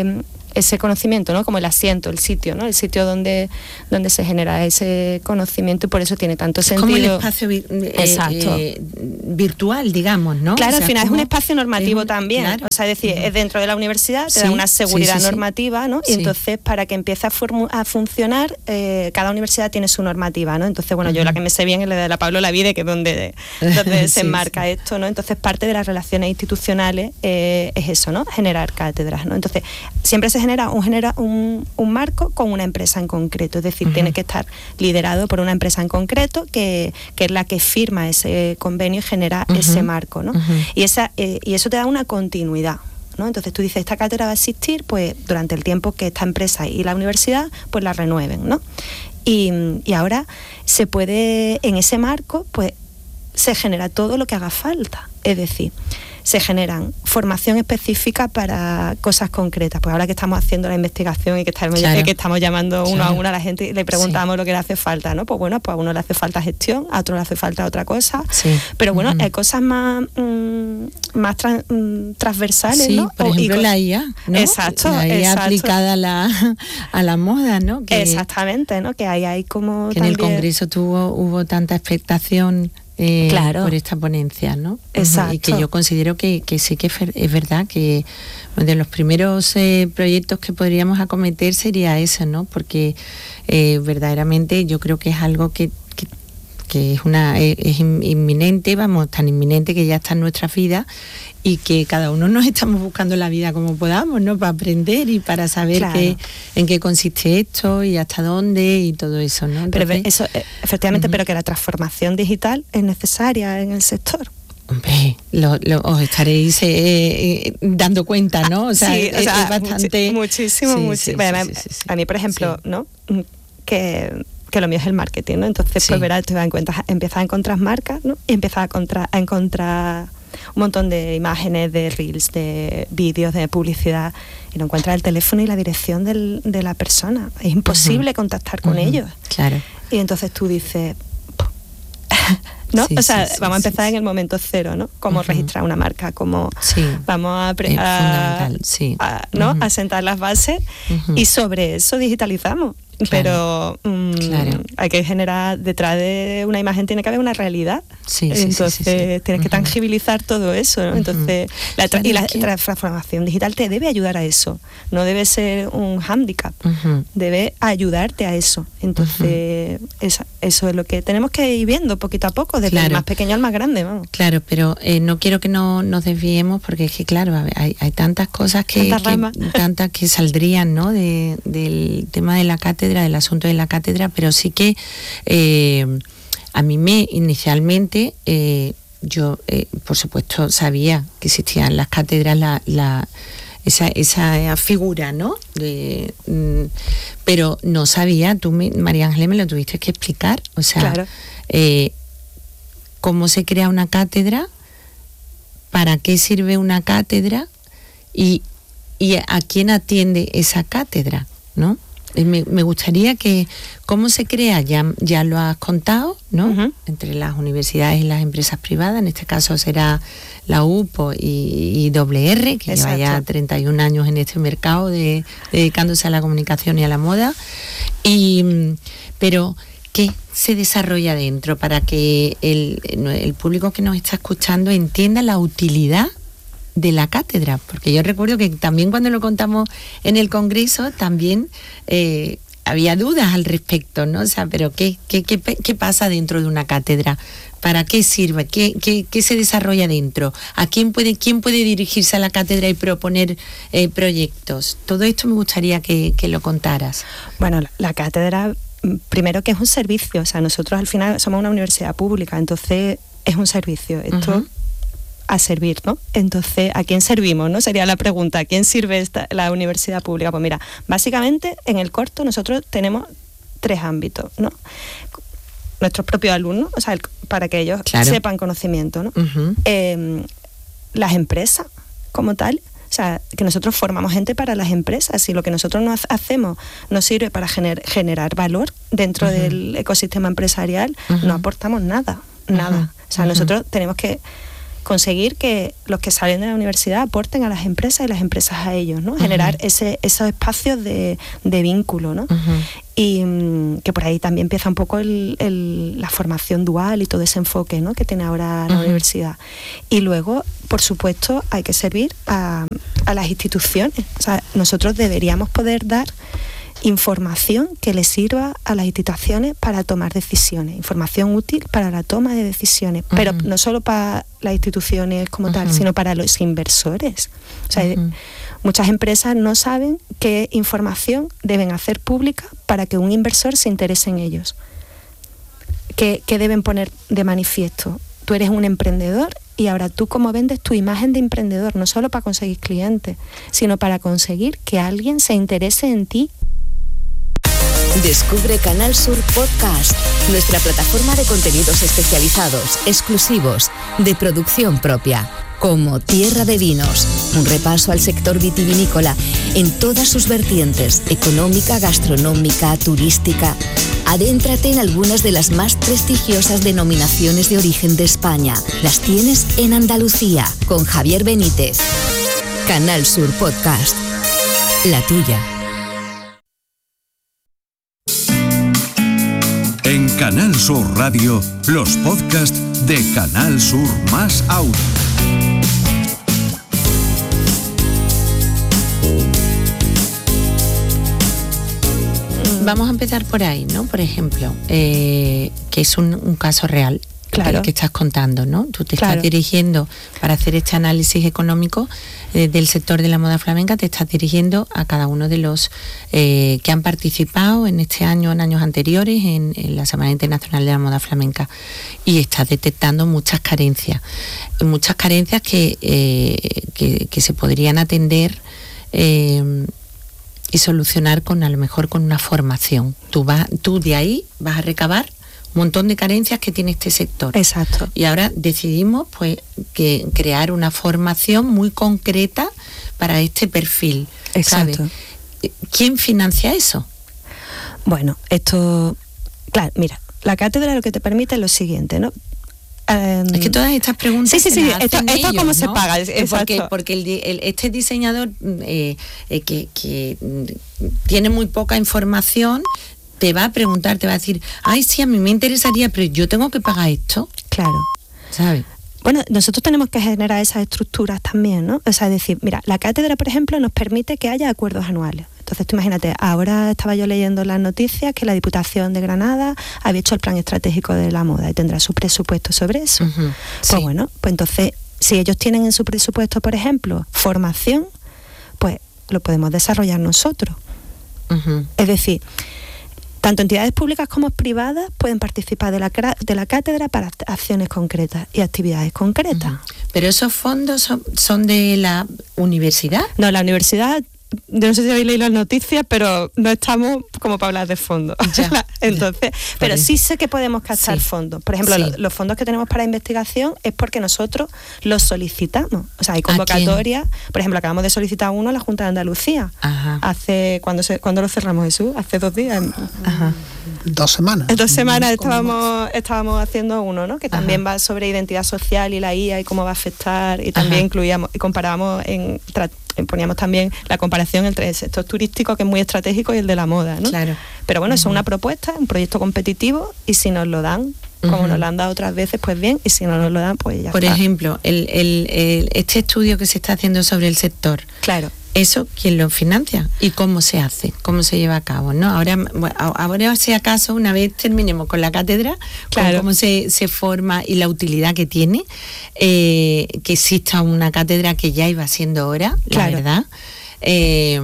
ese conocimiento, ¿no? Como el asiento, el sitio, ¿no? El sitio donde, donde se genera ese conocimiento, y por eso tiene tanto sentido. Como el espacio vi- eh, Exacto. Eh, virtual, digamos, ¿no? Claro, o sea, al final es un espacio normativo un, también. Claro. O sea, es decir, es dentro de la universidad, te Sí, da una seguridad sí, sí, sí. normativa, ¿no? Y Sí. entonces, para que empiece a, formu- a funcionar, eh, cada universidad tiene su normativa, ¿no? Entonces, bueno, uh-huh. yo la que me sé bien es la de la Pablo Lavide, que es donde, donde Sí, se enmarca sí. esto, ¿no? Entonces, parte de las relaciones institucionales eh, es eso, ¿no? Generar cátedras, ¿no? Entonces, siempre se genera un, genera un, un marco con una empresa en concreto, es decir, uh-huh. tiene que estar liderado por una empresa en concreto que, que es la que firma ese convenio y genera uh-huh. ese marco, ¿no? Uh-huh. Y, esa, eh, y eso te da una continuidad, ¿no? Entonces tú dices, esta cátedra va a existir pues durante el tiempo que esta empresa y la universidad pues la renueven, ¿no? Y, y ahora se puede, en ese marco, pues se genera todo lo que haga falta, es decir, se generan formación específica para cosas concretas. Pues ahora que estamos haciendo la investigación y que estamos, claro. que estamos llamando uno claro. a uno a la gente y le preguntamos sí. lo que le hace falta, ¿no? Pues bueno, pues a uno le hace falta gestión, a otro le hace falta otra cosa. Sí. Pero bueno, uh-huh. hay cosas más, mmm, más tra- mmm, transversales, sí, ¿no? Por o, ejemplo, y, la I A, ¿no? Exacto. La I A exacto. aplicada a la, a la moda, ¿no? Que, Exactamente, ¿no? Que ahí hay como que también... en el Congreso tuvo, hubo tanta expectación... Eh, claro. por esta ponencia, ¿no? Exacto. Y que yo considero que, que sí que es verdad que de los primeros eh, proyectos que podríamos acometer sería ese, ¿no? Porque eh, verdaderamente yo creo que es algo que, que, que es una es, es inminente, vamos, tan inminente que ya está en nuestra vida, y que cada uno nos estamos buscando la vida como podamos, ¿no? Para aprender y para saber claro. qué, en qué consiste esto y hasta dónde y todo eso, ¿no? Entonces, pero eso, efectivamente, uh-huh. pero que la transformación digital es necesaria en el sector. Hombre, lo, lo, os estaréis eh, eh, dando cuenta, ¿no? O sea, sí, es, o sea es bastante... Muchi- muchísimo, sí, muchísimo. Sí, bueno, sí, sí, sí, a mí, por ejemplo, sí. ¿no? Que... que lo mío es el marketing, ¿no? Entonces, sí. pues verás, te vas a encontrar, empiezas a encontrar marcas, ¿no? Y empiezas a, contra, a encontrar un montón de imágenes, de reels, de vídeos, de publicidad, y no encuentras el teléfono y la dirección del, de la persona. Es imposible uh-huh. contactar con uh-huh. ellos. Claro. Y entonces tú dices... ¿no? Sí, o sea, sí, sí, vamos a empezar sí, en el momento cero, ¿no? Cómo uh-huh. registrar una marca, cómo sí. vamos a, pre- a, sí. a, ¿no? uh-huh. a sentar las bases uh-huh. y sobre eso digitalizamos. Claro. Pero um, claro. hay que generar, detrás de una imagen tiene que haber una realidad. Sí, sí, Entonces sí, sí, sí. tienes uh-huh. que tangibilizar todo eso, ¿no? Uh-huh. Entonces, la tra- y la que... transformación digital te debe ayudar a eso. No debe ser un hándicap. Uh-huh. Debe ayudarte a eso. Entonces, uh-huh. esa, eso es lo que tenemos que ir viendo poquito a poco, desde claro. el más pequeño al más grande, vamos. Claro, pero eh, no quiero que no nos desviemos, porque es que, claro, hay, hay tantas cosas que, Tantas que, tantas que saldrían, ¿no? De, del tema de la cátedra, del asunto de la cátedra, pero sí que eh, a mí me inicialmente eh, yo eh, por supuesto sabía que existían las cátedras, la, la esa, esa figura, ¿no? De, mm, pero no sabía, tú me, María Ángeles, me lo tuviste que explicar, o sea, claro. eh, cómo se crea una cátedra, para qué sirve una cátedra y, y a quién atiende esa cátedra, ¿no? Me, me gustaría que, ¿cómo se crea? Ya, ya lo has contado, ¿no? Uh-huh. Entre las universidades y las empresas privadas, en este caso será la U P O y, y doble erre, que Exacto. lleva ya treinta y un años en este mercado de, dedicándose a la comunicación y a la moda. Y, pero, ¿qué se desarrolla dentro para que el, el público que nos está escuchando entienda la utilidad de la cátedra? Porque yo recuerdo que también cuando lo contamos en el Congreso también eh, había dudas al respecto, ¿no? O sea, pero ¿qué, qué, qué, qué pasa dentro de una cátedra? ¿Para qué sirve? ¿Qué, qué, qué se desarrolla dentro? ¿A quién puede, quién puede dirigirse a la cátedra y proponer eh, proyectos? Todo esto me gustaría que, que lo contaras. Bueno, la, la cátedra, primero que es un servicio, o sea, nosotros al final somos una universidad pública, entonces es un servicio. Esto... Uh-huh. a servir, ¿no? Entonces, ¿a quién servimos, no? Sería la pregunta, ¿a quién sirve esta, la universidad pública? Pues mira, básicamente en el corto nosotros tenemos tres ámbitos, ¿no? Nuestros propios alumnos, o sea, el, para que ellos claro. sepan conocimiento, ¿no? Uh-huh. Eh, las empresas como tal, o sea, que nosotros formamos gente para las empresas y lo que nosotros nos hacemos nos sirve para gener, generar valor dentro uh-huh. del ecosistema empresarial, uh-huh. no aportamos nada, nada. Uh-huh. O sea, uh-huh. nosotros tenemos que conseguir que los que salen de la universidad aporten a las empresas y las empresas a ellos, ¿no? Generar uh-huh. ese, esos espacios de, de vínculo, ¿no? Uh-huh. Y um, que por ahí también empieza un poco el, el, la formación dual y todo ese enfoque, ¿no? Que tiene ahora la uh-huh. universidad. Y luego, por supuesto, hay que servir a, a las instituciones. O sea, nosotros deberíamos poder dar información que le sirva a las instituciones para tomar decisiones, información útil para la toma de decisiones, uh-huh. pero no solo para las instituciones como uh-huh. tal, sino para los inversores. O sea, uh-huh. muchas empresas no saben qué información deben hacer pública para que un inversor se interese en ellos. ¿Qué, qué deben poner de manifiesto? Tú eres un emprendedor y ahora tú cómo vendes tu imagen de emprendedor, no solo para conseguir clientes, sino para conseguir que alguien se interese en ti. Descubre Canal Sur Podcast, nuestra plataforma de contenidos especializados, exclusivos, de producción propia, como Tierra de Vinos, un repaso al sector vitivinícola en todas sus vertientes, económica, gastronómica, turística. Adéntrate en algunas de las más prestigiosas denominaciones de origen de España. Las tienes en Andalucía, con Javier Benítez. Canal Sur Podcast, la tuya. En Canal Sur Radio, los podcasts de Canal Sur más Audio. Vamos a empezar por ahí, ¿no? Por ejemplo, eh, que es un, un caso real. Claro. Que, que estás contando, ¿no? Tú te claro. estás dirigiendo para hacer este análisis económico eh, del sector de la moda flamenca, te estás dirigiendo a cada uno de los eh, que han participado en este año, en años anteriores, en, en la Semana Internacional de la Moda Flamenca, y estás detectando muchas carencias, muchas carencias que, eh, que, que se podrían atender eh, y solucionar con, a lo mejor, con una formación. Tú, vas, tú de ahí vas a recabar un montón de carencias que tiene este sector. Exacto. Y ahora decidimos pues que crear una formación muy concreta para este perfil. Exacto. ¿Sabes? ¿Quién financia eso? Bueno, esto, claro, mira, la cátedra lo que te permite es lo siguiente, ¿no? Um, es que todas estas preguntas sí, sí, sí, esto, esto ellos, cómo ¿no? se paga, porque, porque el, el, este diseñador eh, eh, que, que tiene muy poca información te va a preguntar, te va a decir, ay, sí, a mí me interesaría, pero yo tengo que pagar esto. Claro. ¿Sabes? Bueno, nosotros tenemos que generar esas estructuras también, ¿no? O sea, es decir, mira, la cátedra, por ejemplo, nos permite que haya acuerdos anuales. Entonces, tú imagínate, ahora estaba yo leyendo las noticias que la Diputación de Granada había hecho el plan estratégico de la moda y tendrá su presupuesto sobre eso. Uh-huh. Pues sí. Bueno, pues entonces, si ellos tienen en su presupuesto, por ejemplo, formación, pues lo podemos desarrollar nosotros. Uh-huh. Es decir, tanto entidades públicas como privadas pueden participar de la, de la cátedra para acciones concretas y actividades concretas. Uh-huh. ¿Pero esos fondos son, son de la universidad? No, la universidad, yo no sé si habéis leído las noticias, pero no estamos como para hablar de fondos. Ya, Entonces, ya. pero sí sé que podemos captar sí. fondos. Por ejemplo, sí. los, los fondos que tenemos para investigación es porque nosotros los solicitamos. O sea, hay convocatorias. Por ejemplo, acabamos de solicitar uno a la Junta de Andalucía. Ajá. Hace, ¿cuándo, se, ¿cuándo lo cerramos, Jesús? Hace dos días. Ajá. Dos semanas. En dos semanas estábamos, estábamos haciendo uno, ¿no? Que también Ajá. va sobre identidad social y la I A y cómo va a afectar. Y también Ajá. incluíamos y comparábamos en... poníamos también la comparación entre el sector turístico, que es muy estratégico, y el de la moda, ¿no? Claro. Pero bueno, uh-huh. eso es una propuesta, un proyecto competitivo, y si nos lo dan, uh-huh. como nos lo han dado otras veces, pues bien, y si no nos lo dan, pues ya Por está. Por ejemplo, el, el, el, este estudio que se está haciendo sobre el sector, claro. ¿eso quién lo financia? ¿Y cómo se hace? ¿Cómo se lleva a cabo? ¿No? Ahora, bueno, ahora si acaso, una vez terminemos con la cátedra, claro. con cómo se, se forma y la utilidad que tiene, eh, que exista una cátedra que ya iba siendo hora, claro. la verdad. Eh,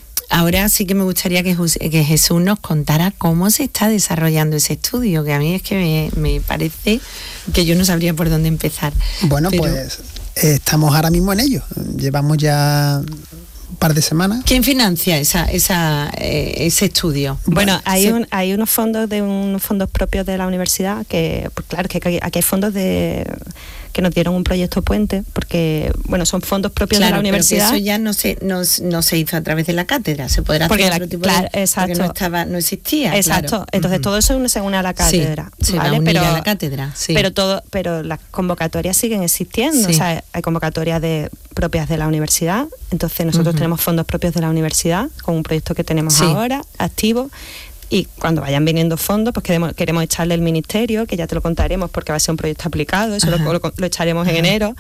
ahora sí que me gustaría que, que Jesús nos contara cómo se está desarrollando ese estudio, que a mí es que me, me parece que yo no sabría por dónde empezar. Bueno, Pero, pues eh, estamos ahora mismo en ello. Llevamos ya un par de semanas. ¿Quién financia esa, esa, eh, ese estudio? Bueno, bueno hay, sí. un, hay unos fondos de unos fondos propios de la universidad que, pues claro, que aquí hay fondos de que nos dieron un proyecto puente, porque, bueno, son fondos propios claro, de la universidad. Pero que eso ya no se, no, no se hizo a través de la cátedra, se podrá porque hacer la, otro tipo claro, de... exacto. Porque no, estaba, no existía. Exacto, claro. entonces uh-huh. todo eso se une a la cátedra. Sí, se ¿vale? va a unir pero, a la cátedra, sí. Pero, todo, pero las convocatorias siguen existiendo, sí. o sea, hay convocatorias de, propias de la universidad, entonces nosotros uh-huh. tenemos fondos propios de la universidad, con un proyecto que tenemos sí. ahora, activo, y cuando vayan viniendo fondos, pues queremos, queremos echarle el ministerio, que ya te lo contaremos porque va a ser un proyecto aplicado, eso lo, lo, lo echaremos Ajá. en enero,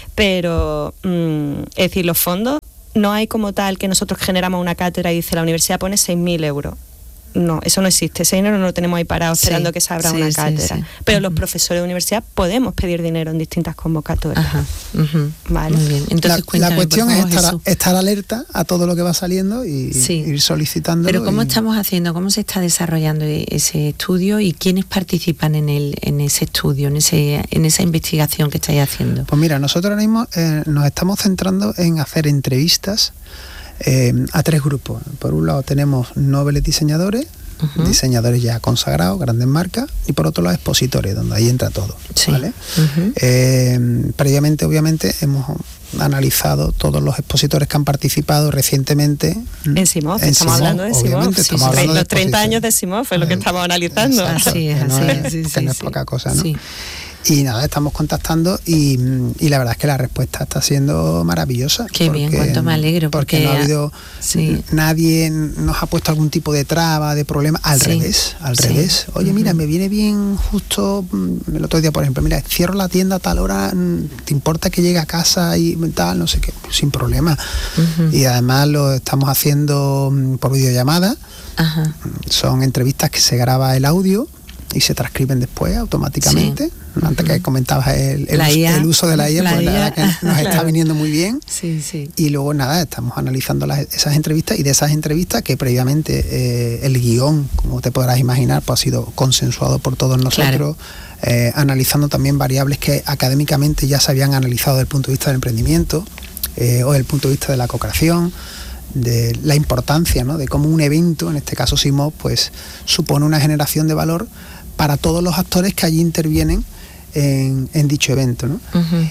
pero mmm, es decir, los fondos no hay como tal que nosotros generamos una cátedra y dice la universidad pone seis mil euros. No, eso no existe, ese dinero no lo tenemos ahí parado sí, esperando que se abra sí, una cátedra, sí, sí. pero uh-huh. los profesores de universidad podemos pedir dinero en distintas convocatorias. Ajá. Uh-huh. Vale. Muy bien. Entonces, la, la cuestión favor, es estar, estar alerta a todo lo que va saliendo y sí. ir solicitándolo. Pero ¿cómo y... estamos haciendo? ¿Cómo se está desarrollando ese estudio y quiénes participan en el en ese estudio, en ese en esa investigación que estáis haciendo? Pues mira, nosotros ahora mismo eh, nos estamos centrando en hacer entrevistas Eh, a tres grupos. Por un lado tenemos nobles diseñadores, uh-huh. diseñadores ya consagrados, grandes marcas, y por otro lado expositores, donde ahí entra todo. Sí. ¿Vale? Uh-huh. Eh, previamente, obviamente, hemos analizado todos los expositores que han participado recientemente en Simov, estamos hablando de Simov, sí, estamos hablando los de treinta años de Simov es lo que estamos analizando. Así es, no así es, es, sí, porque sí, no es sí. poca cosa, ¿no? Sí. Y nada, estamos contactando y, y la verdad es que la respuesta está siendo maravillosa. Qué porque, bien, cuánto me alegro. Porque, porque no ha habido, sí. nadie nos ha puesto algún tipo de traba, de problema, al sí. revés, al sí. revés. Oye, uh-huh. mira, me viene bien justo el otro día, por ejemplo, mira, cierro la tienda a tal hora, ¿te importa que llegue a casa y tal? No sé qué, sin problema. Uh-huh. Y además lo estamos haciendo por videollamada. Uh-huh. Son entrevistas que se graba el audio y se transcriben después automáticamente. Sí. Antes que comentabas el, el, uso, el uso de la I A, la pues la verdad que nos claro. está viniendo muy bien. Sí, sí. Y luego nada, estamos analizando las, esas entrevistas, y de esas entrevistas que previamente eh, el guión, como te podrás imaginar, pues ha sido consensuado por todos nosotros, claro. eh, analizando también variables que académicamente ya se habían analizado desde el punto de vista del emprendimiento eh, o desde el punto de vista de la co-creación, de la importancia, ¿no?, de cómo un evento, en este caso Simov, pues supone una generación de valor para todos los actores que allí intervienen en, en dicho evento, ¿no? Uh-huh.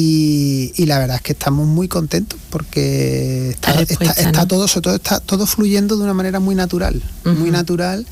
y, y la verdad es que estamos muy contentos porque está, está, está ¿no? todo, sobre todo está todo fluyendo de una manera muy natural, uh-huh. muy natural.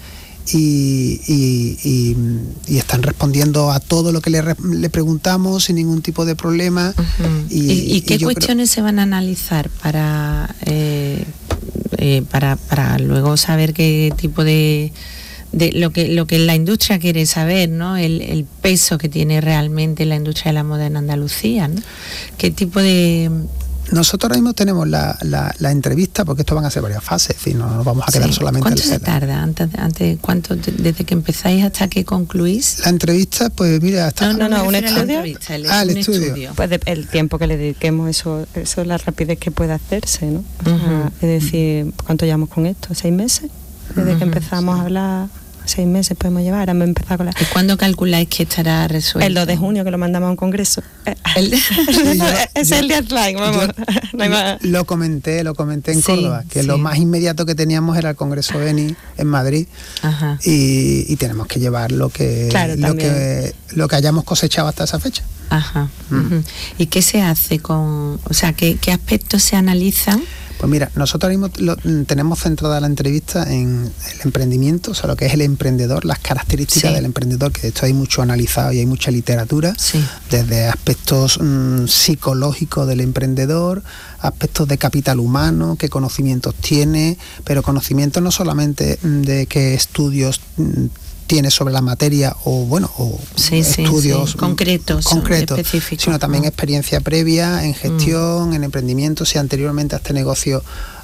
Y, y, y, y están respondiendo a todo lo que le, le preguntamos sin ningún tipo de problema. Uh-huh. ¿Y, y, ¿Y qué y cuestiones creo... se van a analizar para, eh, eh, para, para luego saber qué tipo de... de lo que lo que la industria quiere saber, ¿no? El, el peso que tiene realmente la industria de la moda en Andalucía, ¿no? ¿Qué tipo de...? Nosotros ahora mismo tenemos la, la, la entrevista, porque esto van a ser varias fases, es decir, no nos vamos a quedar sí. solamente... ¿Cuánto se tarda? Antes, antes, ¿cuánto, desde que empezáis hasta que concluís? La entrevista, pues mira... Hasta no, no, no, un estudio. El, ah, el un estudio. estudio. Pues de, el tiempo que le dediquemos, eso, eso es la rapidez que puede hacerse, ¿no? O uh-huh. sea, es decir, ¿cuánto llevamos con esto? ¿Seis meses? Desde uh-huh. que empezamos sí. a hablar... seis meses podemos llevar, ahora me empezar con la... ¿Y cuándo calculáis que estará resuelto? El dos de junio, que lo mandamos a un congreso. El... sí, yo, es yo, el deadline, vamos. Yo, no hay más. Lo comenté, lo comenté en sí, Córdoba, que sí. lo más inmediato que teníamos era el Congreso Beni en Madrid. Ajá. Y, y tenemos que llevar lo que, claro, lo que lo que hayamos cosechado hasta esa fecha. Ajá. Mm. Uh-huh. ¿Y qué se hace con, o sea, qué, qué aspectos se analizan? Pues mira, nosotros mismo lo, tenemos centrada la entrevista en el emprendimiento, o sea, lo que es el emprendedor, las características sí. del emprendedor, que de esto hay mucho analizado y hay mucha literatura, sí. desde aspectos mmm, psicológicos del emprendedor, aspectos de capital humano, qué conocimientos tiene, pero conocimientos no solamente de qué estudios mmm, tiene sobre la materia o bueno o sí, estudios sí, sí. concretos, concretos específicos, sino también uh-huh. experiencia previa en gestión, uh-huh. en emprendimiento, si anteriormente a este negocio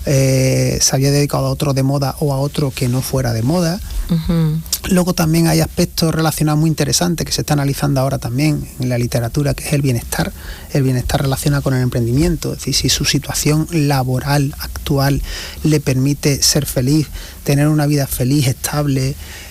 eh, se había dedicado a otro de moda o a otro que no fuera de moda. Uh-huh. Luego también hay aspectos relacionados muy interesantes que se está analizando ahora también en la literatura, que es el bienestar, el bienestar relacionado con el emprendimiento, es decir, si su situación laboral actual le permite ser feliz, tener una vida feliz, estable.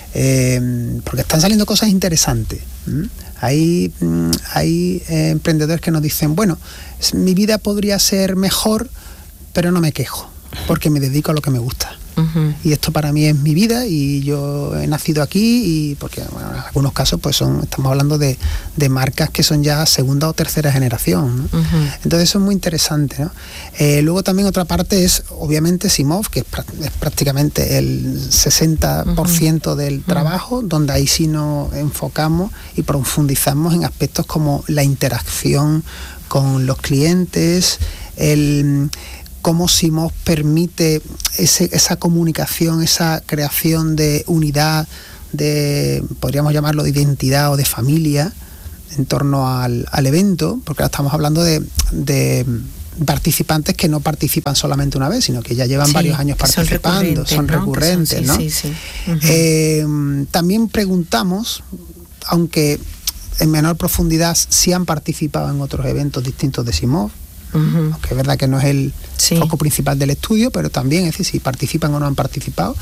Eh, porque están saliendo cosas interesantes. ¿Mm? Hay, mm, hay eh, emprendedores que nos dicen, bueno, mi vida podría ser mejor, pero no me quejo, porque me dedico a lo que me gusta. Uh-huh. Y esto para mí es mi vida y yo he nacido aquí y porque bueno, en algunos casos pues son estamos hablando de, de marcas que son ya segunda o tercera generación, ¿no? Uh-huh. Entonces eso es muy interesante, ¿no? Eh, luego también otra parte es obviamente Simov, que es, es prácticamente el sesenta por ciento uh-huh. del trabajo, uh-huh. donde ahí sí nos enfocamos y profundizamos en aspectos como la interacción con los clientes, el cómo Simov permite ese, esa comunicación, esa creación de unidad, de podríamos llamarlo de identidad o de familia en torno al, al evento, porque ahora estamos hablando de, de participantes que no participan solamente una vez, sino que ya llevan sí, varios años participando, son recurrentes, ¿no? Son, sí, sí, sí. Uh-huh. Eh, también preguntamos, aunque en menor profundidad, si han participado en otros eventos distintos de Simov. Uh-huh. Aunque es verdad que no es el sí. foco principal del estudio, pero también, es decir, si participan o no han participado.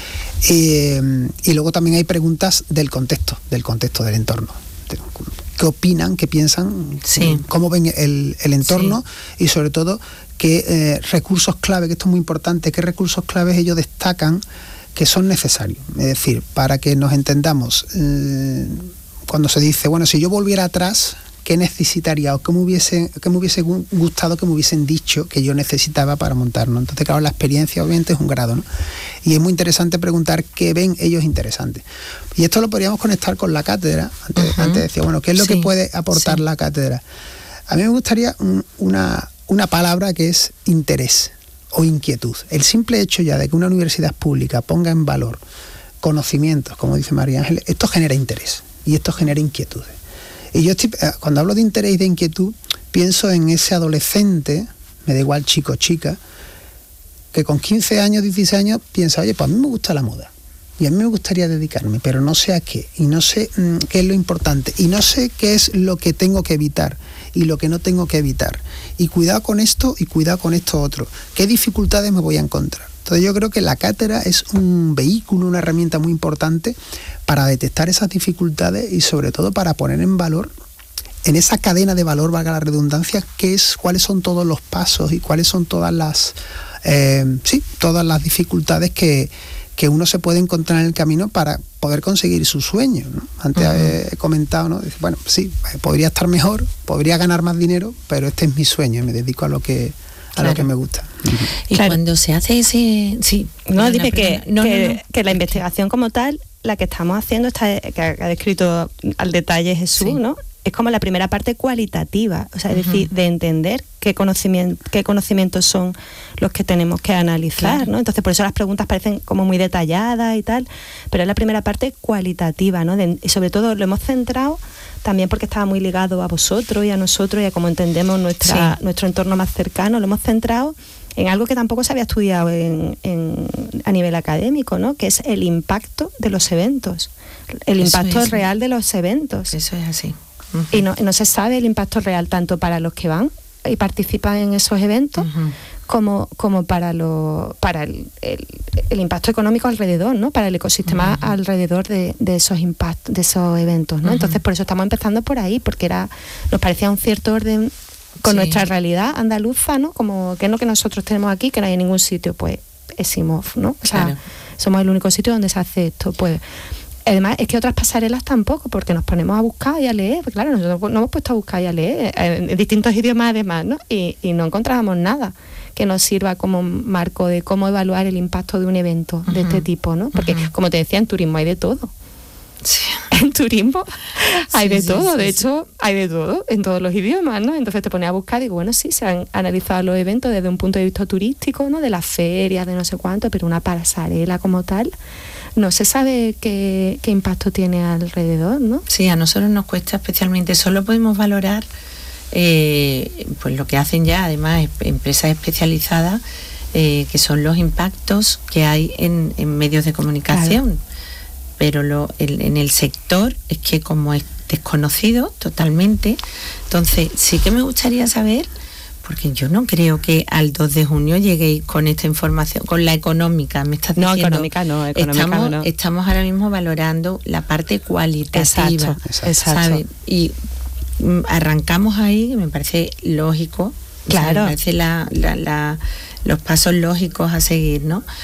Eh, y luego también hay preguntas del contexto, del contexto del entorno. ¿Qué opinan, qué piensan, sí. cómo ven el, el entorno sí. y sobre todo qué eh, recursos clave, que esto es muy importante, qué recursos claves ellos destacan que son necesarios? Es decir, para que nos entendamos, eh, cuando se dice, bueno, si yo volviera atrás, ¿qué necesitaría o qué me hubiese, qué me hubiese gustado que me hubiesen dicho que yo necesitaba para montarlo? Entonces, claro, la experiencia obviamente es un grado, ¿no? Y es muy interesante preguntar qué ven ellos interesantes. Y esto lo podríamos conectar con la cátedra. Antes, uh-huh. antes decía, bueno, ¿qué es lo sí. que puede aportar sí. la cátedra? A mí me gustaría un, una, una palabra que es interés o inquietud. El simple hecho ya de que una universidad pública ponga en valor conocimientos, como dice María Ángeles, esto genera interés y esto genera inquietudes. Y yo estoy, cuando hablo de interés y de inquietud, pienso en ese adolescente, me da igual chico o chica, que con quince años, dieciséis años, piensa, oye, pues a mí me gusta la moda. Y a mí me gustaría dedicarme, pero no sé a qué. Y no sé mmm, qué es lo importante. Y no sé qué es lo que tengo que evitar y lo que no tengo que evitar. Y cuidado con esto y cuidado con esto otro. ¿Qué dificultades me voy a encontrar? Entonces yo creo que la cátedra es un vehículo, una herramienta muy importante para detectar esas dificultades y sobre todo para poner en valor, en esa cadena de valor, valga la redundancia, qué es, cuáles son todos los pasos y cuáles son todas las, eh, sí, todas las dificultades que, que uno se puede encontrar en el camino para poder conseguir su sueño, ¿no? Antes uh-huh. he comentado, ¿no? Bueno, sí, podría estar mejor, podría ganar más dinero, pero este es mi sueño y me dedico a lo que a claro. lo que me gusta. Y claro. cuando se hace ese... Sí, no, dime que, no, que, no, no. que la investigación como tal, la que estamos haciendo, está, que ha descrito al detalle Jesús, sí. ¿no? Es como la primera parte cualitativa, o sea, es uh-huh. decir, de entender qué conocimiento, qué conocimientos son los que tenemos que analizar, claro. ¿no? Entonces, por eso las preguntas parecen como muy detalladas y tal, pero es la primera parte cualitativa, ¿no? De, y sobre todo lo hemos centrado también porque estaba muy ligado a vosotros y a nosotros y a cómo entendemos nuestra, sí. nuestro entorno más cercano, lo hemos centrado en algo que tampoco se había estudiado en, en, a nivel académico, ¿no? Que es el impacto de los eventos, el eso impacto es, real de los eventos. Eso es así. Uh-huh. Y no, no se sabe el impacto real tanto para los que van y participan en esos eventos uh-huh. como, como para, lo, para el, el, el impacto económico alrededor, ¿no? Para el ecosistema uh-huh. alrededor de, de esos impactos, de esos eventos, ¿no? Uh-huh. Entonces por eso estamos empezando por ahí, porque era, nos parecía un cierto orden con sí. nuestra realidad andaluza, ¿no? Como que es lo que nosotros tenemos aquí, que no hay en ningún sitio, pues es Simov, ¿no? O sea, claro. somos el único sitio donde se hace esto, pues. Además, es que otras pasarelas tampoco, porque nos ponemos a buscar y a leer. Pues claro, nosotros nos hemos puesto a buscar y a leer en distintos idiomas además, ¿no? Y, y no encontrábamos nada que nos sirva como marco de cómo evaluar el impacto de un evento uh-huh. de este tipo, ¿no? Porque, uh-huh. como te decía, en turismo hay de todo. Sí. En turismo hay sí, de sí, todo, sí, de sí. hecho hay de todo en todos los idiomas, ¿no? Entonces te pones a buscar y digo, bueno, sí, se han analizado los eventos desde un punto de vista turístico, ¿no? De las ferias, de no sé cuánto, pero una pasarela como tal no se sabe qué, qué impacto tiene alrededor, ¿no? Sí, a nosotros nos cuesta especialmente, solo podemos valorar eh, pues lo que hacen ya además empresas especializadas eh, que son los impactos que hay en, en medios de comunicación. Claro. Pero lo, el, en el sector es que como es desconocido totalmente, entonces sí que me gustaría saber, porque yo no creo que al dos de junio lleguéis con esta información, con la económica, me estás no, diciendo. Económica no, económica estamos, no. Estamos ahora mismo valorando la parte cualitativa, exacto, exacto. ¿sabes? Y mm, arrancamos ahí, que me parece lógico, claro. o sea, me parece la, la, la, los pasos lógicos a seguir, ¿no?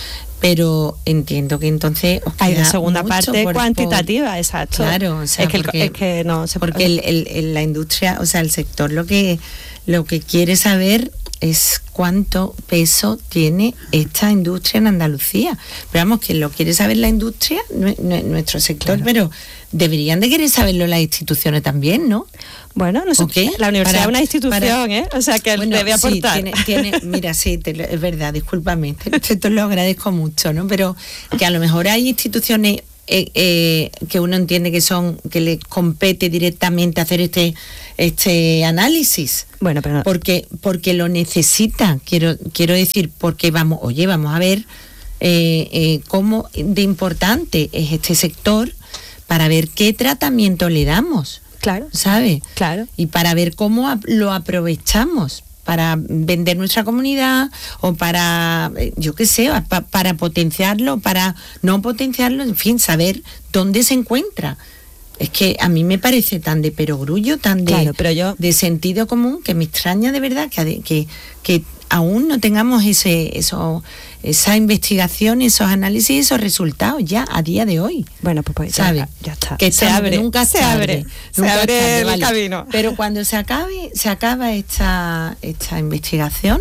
pero entiendo que entonces os hay una queda segunda mucho parte por- cuantitativa, por- exacto. Claro, o sea, es que, el- porque, es que no se porque el, el- el- la industria, o sea, el sector lo que lo que quiere saber es cuánto peso tiene esta industria en Andalucía. Pero vamos, que lo quiere saber la industria, nue- nue- nuestro sector, Claro. pero deberían de querer saberlo las instituciones también, ¿no? Bueno, no sé, ¿O qué? la universidad Para- es una institución, para- ¿eh? O sea, que Bueno, debe sí, aportar. tiene- tiene- mira, sí, te lo- es verdad, discúlpame, te, te lo agradezco mucho, ¿no? Pero que a lo mejor hay instituciones eh, eh, que uno entiende que son, que le compete directamente hacer este este análisis. Bueno, pero no. porque porque lo necesita, quiero quiero decir, porque vamos, oye, vamos a ver eh, eh, cómo de importante es este sector para ver qué tratamiento le damos. Claro. ¿Sabe? Claro. Y para ver cómo ap- lo aprovechamos para vender nuestra comunidad o para, eh, yo qué sé, pa- para potenciarlo, para no potenciarlo, en fin, saber dónde se encuentra. Es que a mí me parece tan de perogrullo, tan de, Claro, pero yo- de sentido común, que me extraña de verdad que, ade- que, que aún no tengamos ese, eso, esa investigación, esos análisis, esos resultados ya a día de hoy. Bueno, pues, pues ya, ¿Sabe? ya está. Que se estamos- abre, que nunca es se tarde, abre, se nunca es abre tarde, el vale. camino. Pero cuando se acabe, se acaba esta, esta investigación,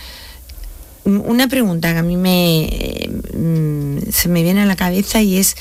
mm, una pregunta que a mí me eh, mm, se me viene a la cabeza y es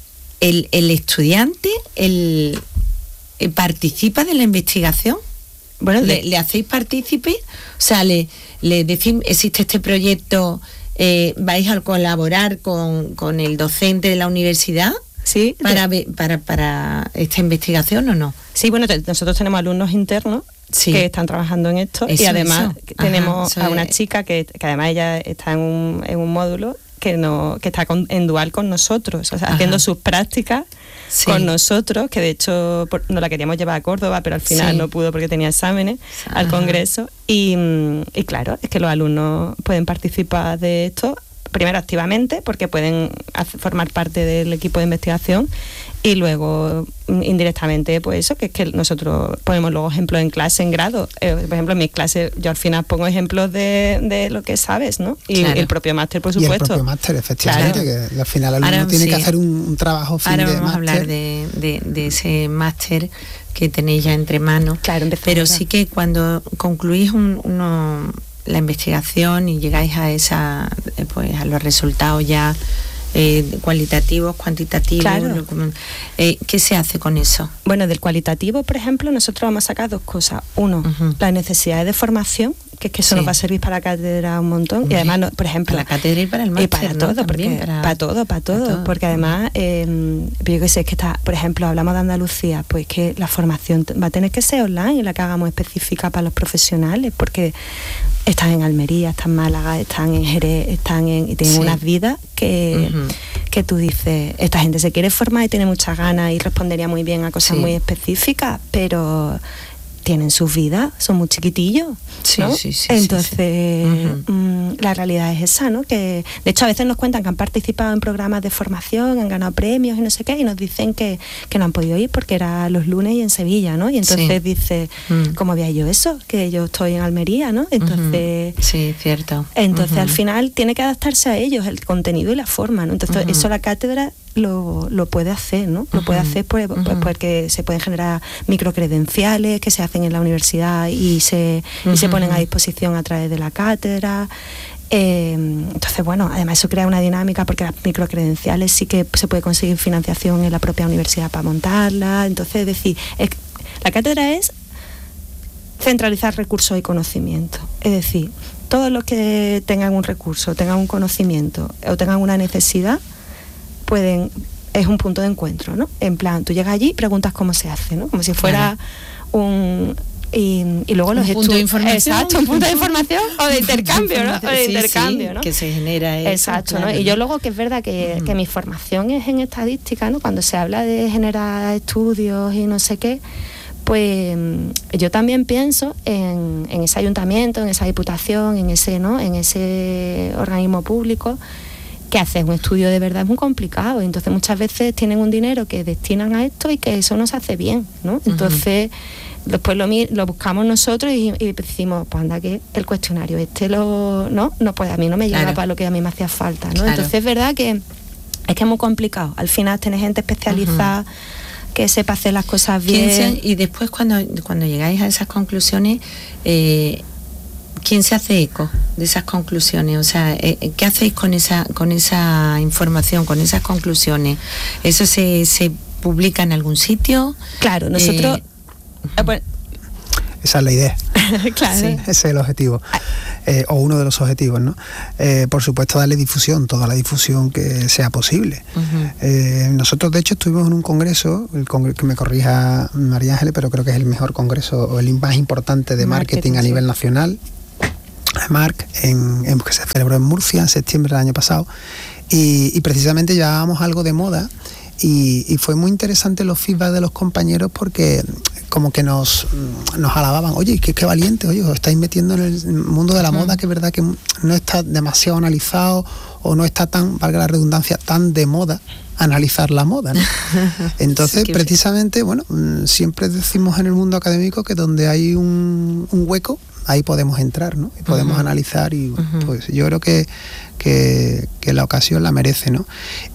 el, el estudiante, el, eh, participa de la investigación. Bueno, ¿le, le hacéis partícipe? O sea, le, le decís, existe este proyecto, eh, vais a colaborar con, con el docente de la universidad. Sí, para, ve- para, para esta investigación o no. Sí, bueno, te- nosotros tenemos alumnos internos Sí. que están trabajando en esto y Eso, además eso. que Ajá, tenemos eso a una es- chica que, que además ella está en un, en un módulo que no que está con- en dual con nosotros, o sea, Ajá. haciendo sus prácticas Sí. con nosotros, que de hecho por- nos la queríamos llevar a Córdoba, pero al final Sí. no pudo porque tenía exámenes al Ajá. congreso y, mm, y claro, es que los alumnos pueden participar de esto primero activamente porque pueden hacer- formar parte del equipo de investigación y luego mm, indirectamente pues eso, que es que nosotros ponemos luego ejemplos en clase, en grado. Eh, por ejemplo, en mi clase yo al final pongo ejemplos de, de lo que sabes, ¿no? Y Claro. el propio máster, por Y el supuesto. propio máster, efectivamente, Claro. que al final el alumno Ahora, tiene sí. que hacer un, un trabajo fin Ahora de vamos a máster. hablar de, de, de ese máster que tenéis ya entre manos. Claro, empezamos Pero ya. sí que cuando concluís un- uno, la investigación y llegáis a esa, eh, pues a los resultados ya eh, cualitativos, cuantitativos, Claro. lo como- eh, ¿qué se hace con eso? Bueno, del cualitativo, por ejemplo, nosotros vamos a sacar dos cosas. Uno, Ujú. las necesidades de formación, que es que eso Sí. nos va a servir para la cátedra un montón. Hombre, y además, no- por ejemplo... para la cátedra y para el máster, Y para ¿no? todo, También, porque, para- para, todo, para todo. para todo. Porque además, eh, yo qué sé, es que está, por ejemplo, hablamos de Andalucía, pues que la formación t- va a tener que ser online, la que hagamos específica para los profesionales, porque están en Almería, están en Málaga, están en Jerez, están en... y tienen Sí. unas vidas que, Ujú. que tú dices, esta gente se quiere formar y tiene muchas ganas y respondería muy bien a cosas Sí. muy específicas, pero tienen sus vidas, son muy chiquitillos, Sí, ¿no? sí, sí, sí, Entonces, sí. Ujú. mm, la realidad es esa, ¿no? Que de hecho a veces nos cuentan que han participado en programas de formación, han ganado premios y no sé qué, y nos dicen que, que no han podido ir porque era los lunes y en Sevilla, ¿no? Y entonces Sí. dice, Mm. ¿cómo había yo eso? Que yo estoy en Almería, ¿no? Entonces... Ujú. Sí, cierto. Entonces, Ujú. al final, tiene que adaptarse a ellos, el contenido y la forma, ¿no? Entonces, Ujú. eso la cátedra lo, lo puede hacer, ¿no? Lo puede Ujú. hacer pues, pues, Ujú. porque se pueden generar microcredenciales que se hacen en la universidad y se, y se Ujú. ponen a disposición a través de la cátedra. Eh, entonces, bueno, además eso crea una dinámica porque las microcredenciales sí que se puede conseguir financiación en la propia universidad para montarla. Entonces, es decir, es- la cátedra es centralizar recursos y conocimiento. Es decir, todos los que tengan un recurso, tengan un conocimiento o tengan una necesidad, pueden, es un punto de encuentro, ¿no? En plan, tú llegas allí y preguntas cómo se hace, ¿no? Como si fuera un... Y, y luego Un los punto de estu- información. Exacto, un punto de información o de intercambio, ¿no? O de Sí, intercambio, sí, ¿no? que se genera eso, Exacto, ¿no? claro. Y yo luego que es verdad que, Ujú. que mi formación es en estadística, ¿no? Cuando se habla de generar estudios y no sé qué, pues mm, yo también pienso en, en ese ayuntamiento, en esa diputación, en ese, ¿no? En ese organismo público que hacer un estudio de verdad es muy complicado. Y entonces muchas veces tienen un dinero que destinan a esto y que eso no se hace bien, ¿no? Entonces después lo, lo buscamos nosotros y, y decimos, pues anda que el cuestionario este lo, no, no pues a mí no me llega claro. para lo que a mí me hacía falta, ¿no? Claro. Entonces es verdad que es que es muy complicado. Al final tener gente especializada uh-huh. que sepa hacer las cosas bien. Se, y después cuando, cuando llegáis a esas conclusiones, eh, ¿quién se hace eco de esas conclusiones? O sea, eh, ¿qué hacéis con esa, con esa información, con esas conclusiones? ¿Eso se, se publica en algún sitio? Claro, nosotros... Eh, bueno, esa es la idea. Claro. Sí, ese es el objetivo. Eh, o uno de los objetivos, ¿no? Eh, por supuesto, darle difusión, toda la difusión que sea posible. Uh-huh. Eh, nosotros, de hecho, estuvimos en un congreso, el congreso que me corrija María Ángeles, pero creo que es el mejor congreso o el más importante de marketing, marketing a sí. nivel nacional, Marc, en, en, que se celebró en Murcia en septiembre del año pasado. Y, y precisamente llevábamos algo de moda. Y, y fue muy interesante los feedback de los compañeros porque como que nos, nos alababan, oye, qué, qué valiente, oye, os estáis metiendo en el mundo de la uh-huh. moda, que es verdad que no está demasiado analizado o no está tan, valga la redundancia, tan de moda analizar la moda, ¿no? Entonces, sí, precisamente, bueno, siempre decimos en el mundo académico que donde hay un, un hueco, ahí podemos entrar, ¿no? Y podemos uh-huh. analizar y uh-huh. pues yo creo que, que, que la ocasión la merece, ¿no?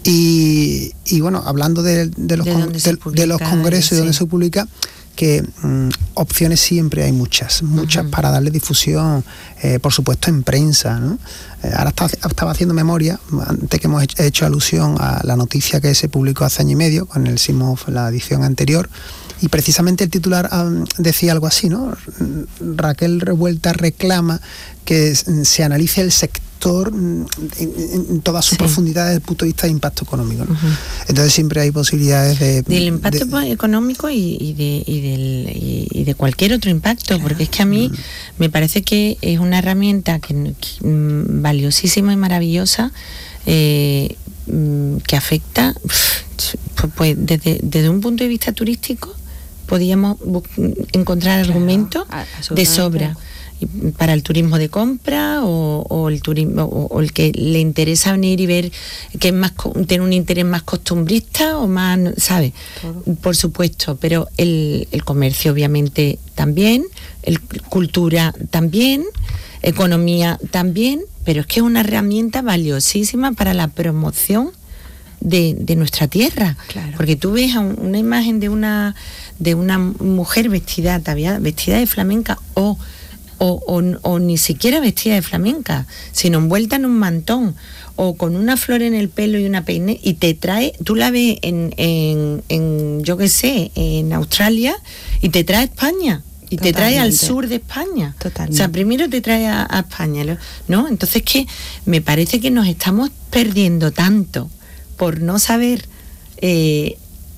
Y, y bueno, hablando de, de, los, ¿De, con, de, publica, de los congresos sí. y donde se publica, que mmm, opciones siempre hay muchas, muchas uh-huh. para darle difusión, eh, por supuesto en prensa, ¿no? Eh, ahora estaba, estaba haciendo memoria, antes que hemos hecho, hecho alusión a la noticia que se publicó hace año y medio con el SIMOF, la edición anterior, y precisamente el titular um, decía algo así, ¿no? Raquel Revuelta reclama que se analice el sector en, en toda su sí. profundidad desde el punto de vista de impacto económico, ¿no? Uh-huh. Entonces siempre hay posibilidades de... Del impacto de, económico y, y, de, y, del, y, y de cualquier otro impacto, porque es que a mí uh-huh. me parece que es una herramienta que, que, valiosísima y maravillosa, eh, que afecta, pues, pues desde, desde un punto de vista turístico, podíamos encontrar argumentos claro, de sobra para el turismo de compra o, o el turismo o, o el que le interesa venir y ver que es más tiene un interés más costumbrista o más, ¿sabe? Claro. Por supuesto, pero el, el comercio obviamente también, el cultura también, economía también, pero es que es una herramienta valiosísima para la promoción de, de nuestra tierra, claro. Porque tú ves una imagen de una de una mujer vestida vestida de flamenca o o, o o ni siquiera vestida de flamenca, sino envuelta en un mantón o con una flor en el pelo y una peine, y te trae, tú la ves en, en, en yo qué sé, en Australia, y te trae a España. Y Totalmente. Te trae al sur de España. Totalmente. O sea, primero te trae a, a España, ¿no? Entonces que me parece que nos estamos perdiendo tanto por no saber eh,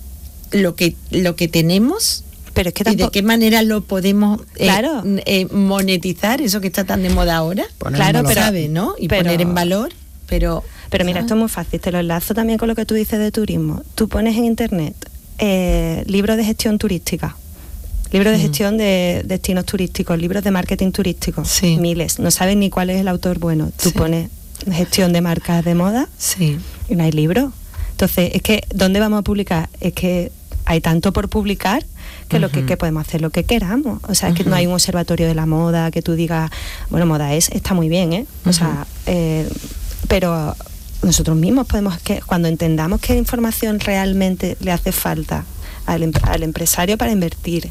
lo que lo que tenemos, pero es que tampoco... y de qué manera lo podemos eh, claro. eh, monetizar, eso que está tan de moda ahora. Claro, pero sabe, ¿no? Y pero, poner en valor, pero pero mira, ¿sabes? Esto es muy fácil, te lo enlazo también con lo que tú dices de turismo. Tú pones en internet eh, libros de gestión turística, libros de mm. gestión de destinos turísticos, libros de marketing turístico, sí. miles. No sabes ni cuál es el autor bueno. Tú sí. pones gestión de marcas de moda sí. y no hay libro. Entonces, es que, ¿dónde vamos a publicar? Es que hay tanto por publicar que uh-huh. lo que, que podemos hacer lo que queramos. O sea, es uh-huh. que no hay un observatorio de la moda que tú digas, bueno, moda es, está muy bien, ¿eh? O uh-huh. sea, eh, pero nosotros mismos podemos, que cuando entendamos qué información realmente le hace falta al, al empresario para invertir,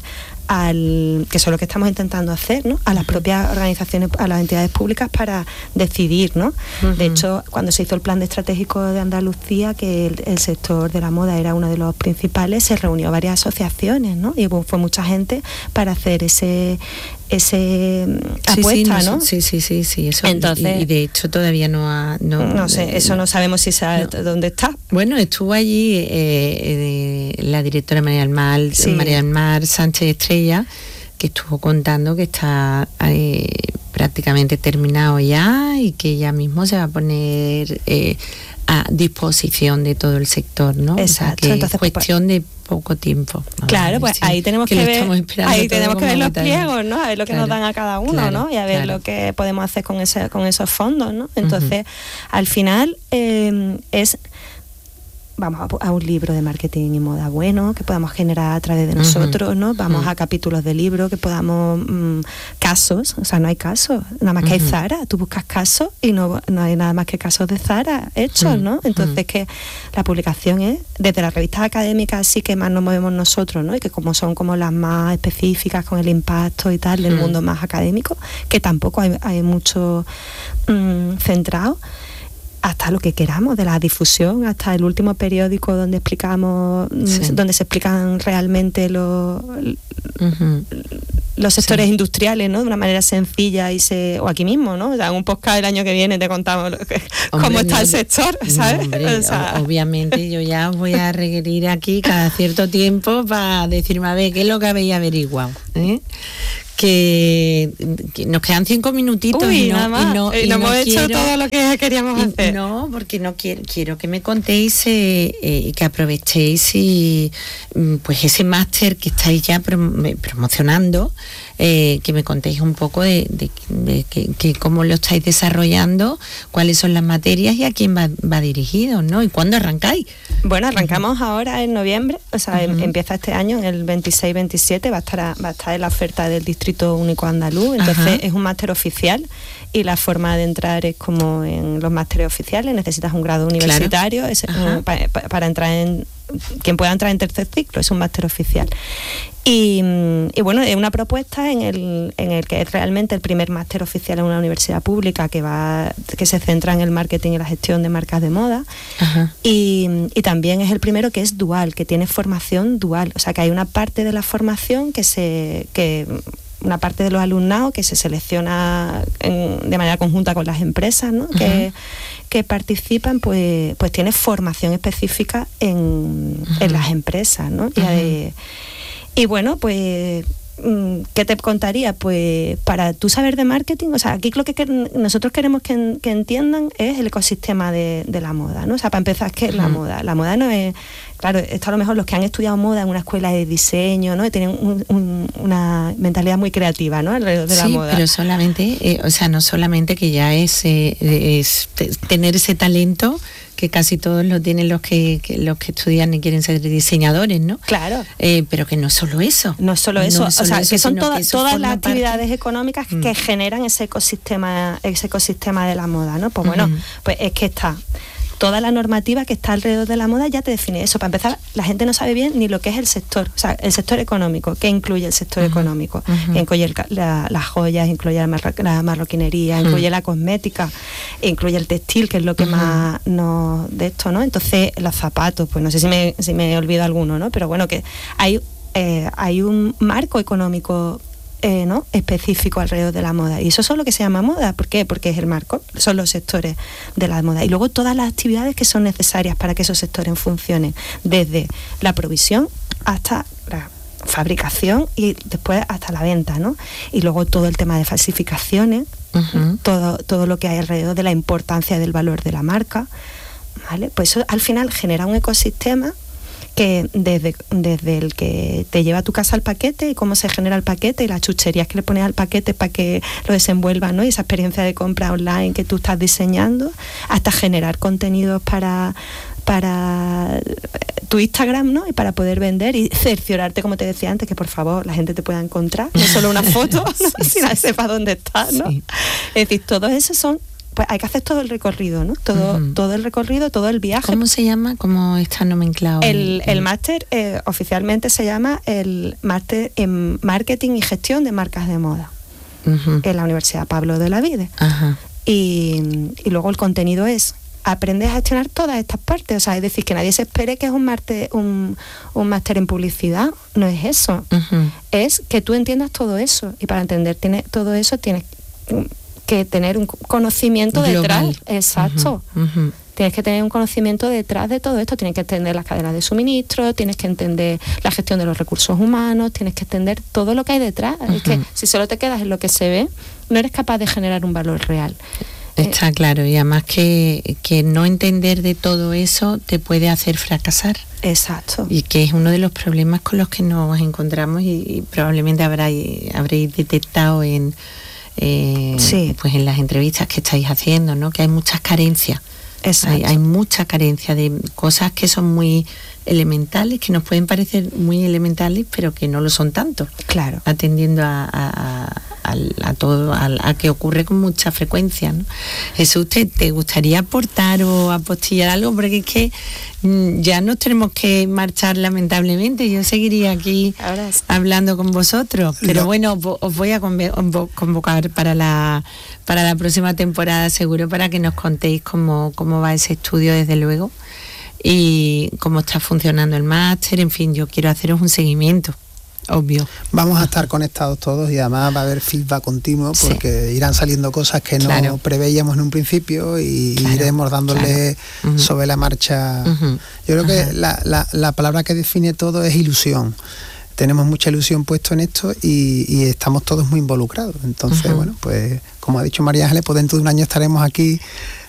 al que eso es lo que estamos intentando hacer, ¿no? A las propias organizaciones, a las entidades públicas para decidir, ¿no? Uh-huh. De hecho, cuando se hizo el plan estratégico de Andalucía, que el, el sector de la moda era uno de los principales, se reunió varias asociaciones, ¿no? Y fue mucha gente para hacer ese ese sí, apuesta, sí, ¿no? Sí, sí, sí, sí. Eso, Entonces, y, y de hecho todavía no ha... No, no sé, eso no sabemos si sabe no. dónde está. Bueno, estuvo allí eh, eh, la directora María del Mar, sí. María del Mar Sánchez Estrella, que estuvo contando que está eh, prácticamente terminado ya y que ella mismo se va a poner eh, a disposición de todo el sector, ¿no? Exacto. O sea, que entonces, es cuestión pues, de poco tiempo. Claro, pues sí, ahí tenemos que, que ver, ahí tenemos que ver los pliegos, ¿no? A ver lo que claro, nos dan a cada uno, claro, ¿no? Y a ver claro. lo que podemos hacer con ese, con esos fondos, ¿no? Entonces, uh-huh. al final eh, es vamos a, a un libro de marketing y moda bueno que podamos generar a través de nosotros, ¿no? Vamos uh-huh. a capítulos de libro que podamos, mmm, casos, o sea, no hay casos, nada más que uh-huh. hay Zara, tú buscas casos y no, no hay nada más que casos de Zara hechos, uh-huh. ¿no? Entonces uh-huh. que la publicación es, desde las revistas académicas sí que más nos movemos nosotros, ¿no? Y que como son como las más específicas con el impacto y tal del uh-huh. mundo más académico, que tampoco hay, hay mucho mmm, centrado, hasta lo que queramos, de la difusión, hasta el último periódico donde explicamos, sí. donde se explican realmente los uh-huh. los sectores sí. industriales, ¿no? De una manera sencilla y se o aquí mismo, ¿no? O sea, en un podcast el año que viene te contamos lo que, hombre, cómo está no, el sector, ¿sabes? Hombre, o sea, obviamente yo ya os voy a requerir aquí cada cierto tiempo para decirme a ver qué es lo que habéis averiguado, ¿eh? Que, que nos quedan cinco minutitos. Uy, y no, nada más. y no, y y no no hemos quiero, hecho todo lo que queríamos y, hacer. No, porque no quiero, quiero que me contéis eh, eh, y que aprovechéis y pues ese máster que estáis ya prom- promocionando, eh, que me contéis un poco de, de, de que, que cómo lo estáis desarrollando, cuáles son las materias y a quién va, va dirigido, ¿no? ¿Y cuándo arrancáis? Bueno, arrancamos uh-huh. ahora en noviembre, o sea, uh-huh. empieza este año, en el veintiséis veintisiete, va a estar a, va a estar en la oferta del Distrito Único Andaluz, entonces uh-huh. es un máster oficial y la forma de entrar es como en los másteres oficiales, necesitas un grado universitario, claro. es, uh, pa, pa, para entrar en, quien pueda entrar en tercer ciclo, es un máster oficial. Y, y bueno, es una propuesta en el, en el que es realmente el primer máster oficial en una universidad pública que va que se centra en el marketing y la gestión de marcas de moda. Ajá. Y, y también es el primero que es dual, que tiene formación dual, o sea que hay una parte de la formación que se que una parte de los alumnados que se selecciona en, de manera conjunta con las empresas, ¿no? que, que participan, pues pues tiene formación específica en, en las empresas, ¿no? Y, de, y bueno, pues ¿qué te contaría? Pues para tú saber de marketing, o sea, aquí lo que, que nosotros queremos que, que entiendan es el ecosistema de, de la moda, ¿no? O sea, para empezar, ¿qué es la moda? La moda no es, claro, esto a lo mejor los que han estudiado moda en una escuela de diseño, ¿no? Y tienen un, un, una mentalidad muy creativa, ¿no? Alrededor de sí, la moda. Pero solamente, eh, o sea, no solamente que ya es, eh, es tener ese talento que casi todos lo tienen los que, que los que estudian y quieren ser diseñadores, ¿no? Claro. Eh, pero que no es solo eso. No es solo eso, no es solo o sea, eso, que son toda, que todas las actividades parte... económicas mm. que generan ese ecosistema, ese ecosistema de la moda, ¿no? Pues bueno, uh-huh. pues es que está toda la normativa que está alrededor de la moda ya te define eso. Para empezar, la gente no sabe bien ni lo que es el sector, o sea, el sector económico. ¿Qué incluye el sector uh-huh. económico? Uh-huh. Incluye el, la, las joyas, incluye la, marro, la marroquinería, uh-huh. incluye la cosmética, incluye el textil, que es lo que uh-huh. más nos de esto, ¿no? Entonces, los zapatos, pues no sé si me, si me olvido alguno, ¿no? Pero bueno, que hay, eh, hay un marco económico Eh, ¿no? específico alrededor de la moda, y eso es lo que se llama moda. ¿Por qué? Porque es el marco, son los sectores de la moda, y luego todas las actividades que son necesarias para que esos sectores funcionen, desde la provisión hasta la fabricación y después hasta la venta, ¿no? Y luego todo el tema de falsificaciones, uh-huh. todo, todo lo que hay alrededor de la importancia del valor de la marca, ¿vale? Pues eso al final genera un ecosistema que desde, desde el que te lleva a tu casa el paquete y cómo se genera el paquete y las chucherías que le pones al paquete para que lo desenvuelvan, ¿no? Y esa experiencia de compra online que tú estás diseñando, hasta generar contenidos para para tu Instagram, ¿no? Y para poder vender y cerciorarte, como te decía antes, que por favor la gente te pueda encontrar, no solo una foto, ¿no? Sí, si sí, nadie sí. sepa dónde estás, ¿no? Sí. Es decir, todos esos son, pues hay que hacer todo el recorrido, ¿no? Todo, uh-huh. todo el recorrido, todo el viaje. ¿Cómo se llama? ¿Cómo está nomenclado? El, el máster eh, oficialmente se llama el máster en marketing y gestión de marcas de moda, uh-huh. en la Universidad Pablo de Olavide. Uh-huh. Y, y luego el contenido es aprender a gestionar todas estas partes, o sea, es decir, que nadie se espere que es un máster un, un máster en publicidad, no es eso. Uh-huh. Es que tú entiendas todo eso, y para entender tiene, todo eso tienes que tener un conocimiento global detrás, exacto. Uh-huh, uh-huh. Tienes que tener un conocimiento detrás de todo esto, tienes que entender las cadenas de suministro, tienes que entender la gestión de los recursos humanos, tienes que entender todo lo que hay detrás. Uh-huh. Es que si solo te quedas en lo que se ve, no eres capaz de generar un valor real. Está eh, claro, y además que, que no entender de todo eso te puede hacer fracasar. Exacto. Y que es uno de los problemas con los que nos encontramos, y, y probablemente habréis, habréis detectado en... Eh, sí. pues en las entrevistas que estáis haciendo, ¿no? Que hay muchas carencias Hay, hay mucha carencia de cosas que son muy elementales, que nos pueden parecer muy elementales, pero que no lo son tanto. Claro. Atendiendo a, a, a, a todo, a, a que ocurre con mucha frecuencia, ¿no? Jesús, ¿te, te gustaría aportar o apostillar algo? Porque es que mm, ya nos tenemos que marchar, lamentablemente. Yo seguiría aquí sí. hablando con vosotros, pero no. bueno, os voy a convocar para la para la próxima temporada, seguro, para que nos contéis cómo, cómo va ese estudio, desde luego, y cómo está funcionando el máster. En fin, yo quiero haceros un seguimiento, obvio. Vamos a estar conectados todos y además va a haber feedback continuo, porque sí. irán saliendo cosas que no claro. preveíamos en un principio y claro, iremos dándole claro. uh-huh. sobre la marcha. Uh-huh. Yo creo uh-huh. que la, la, la palabra que define todo es ilusión. Tenemos mucha ilusión puesto en esto y, y estamos todos muy involucrados. Entonces, uh-huh. bueno, pues como ha dicho María Ángeles, pues dentro de un año estaremos aquí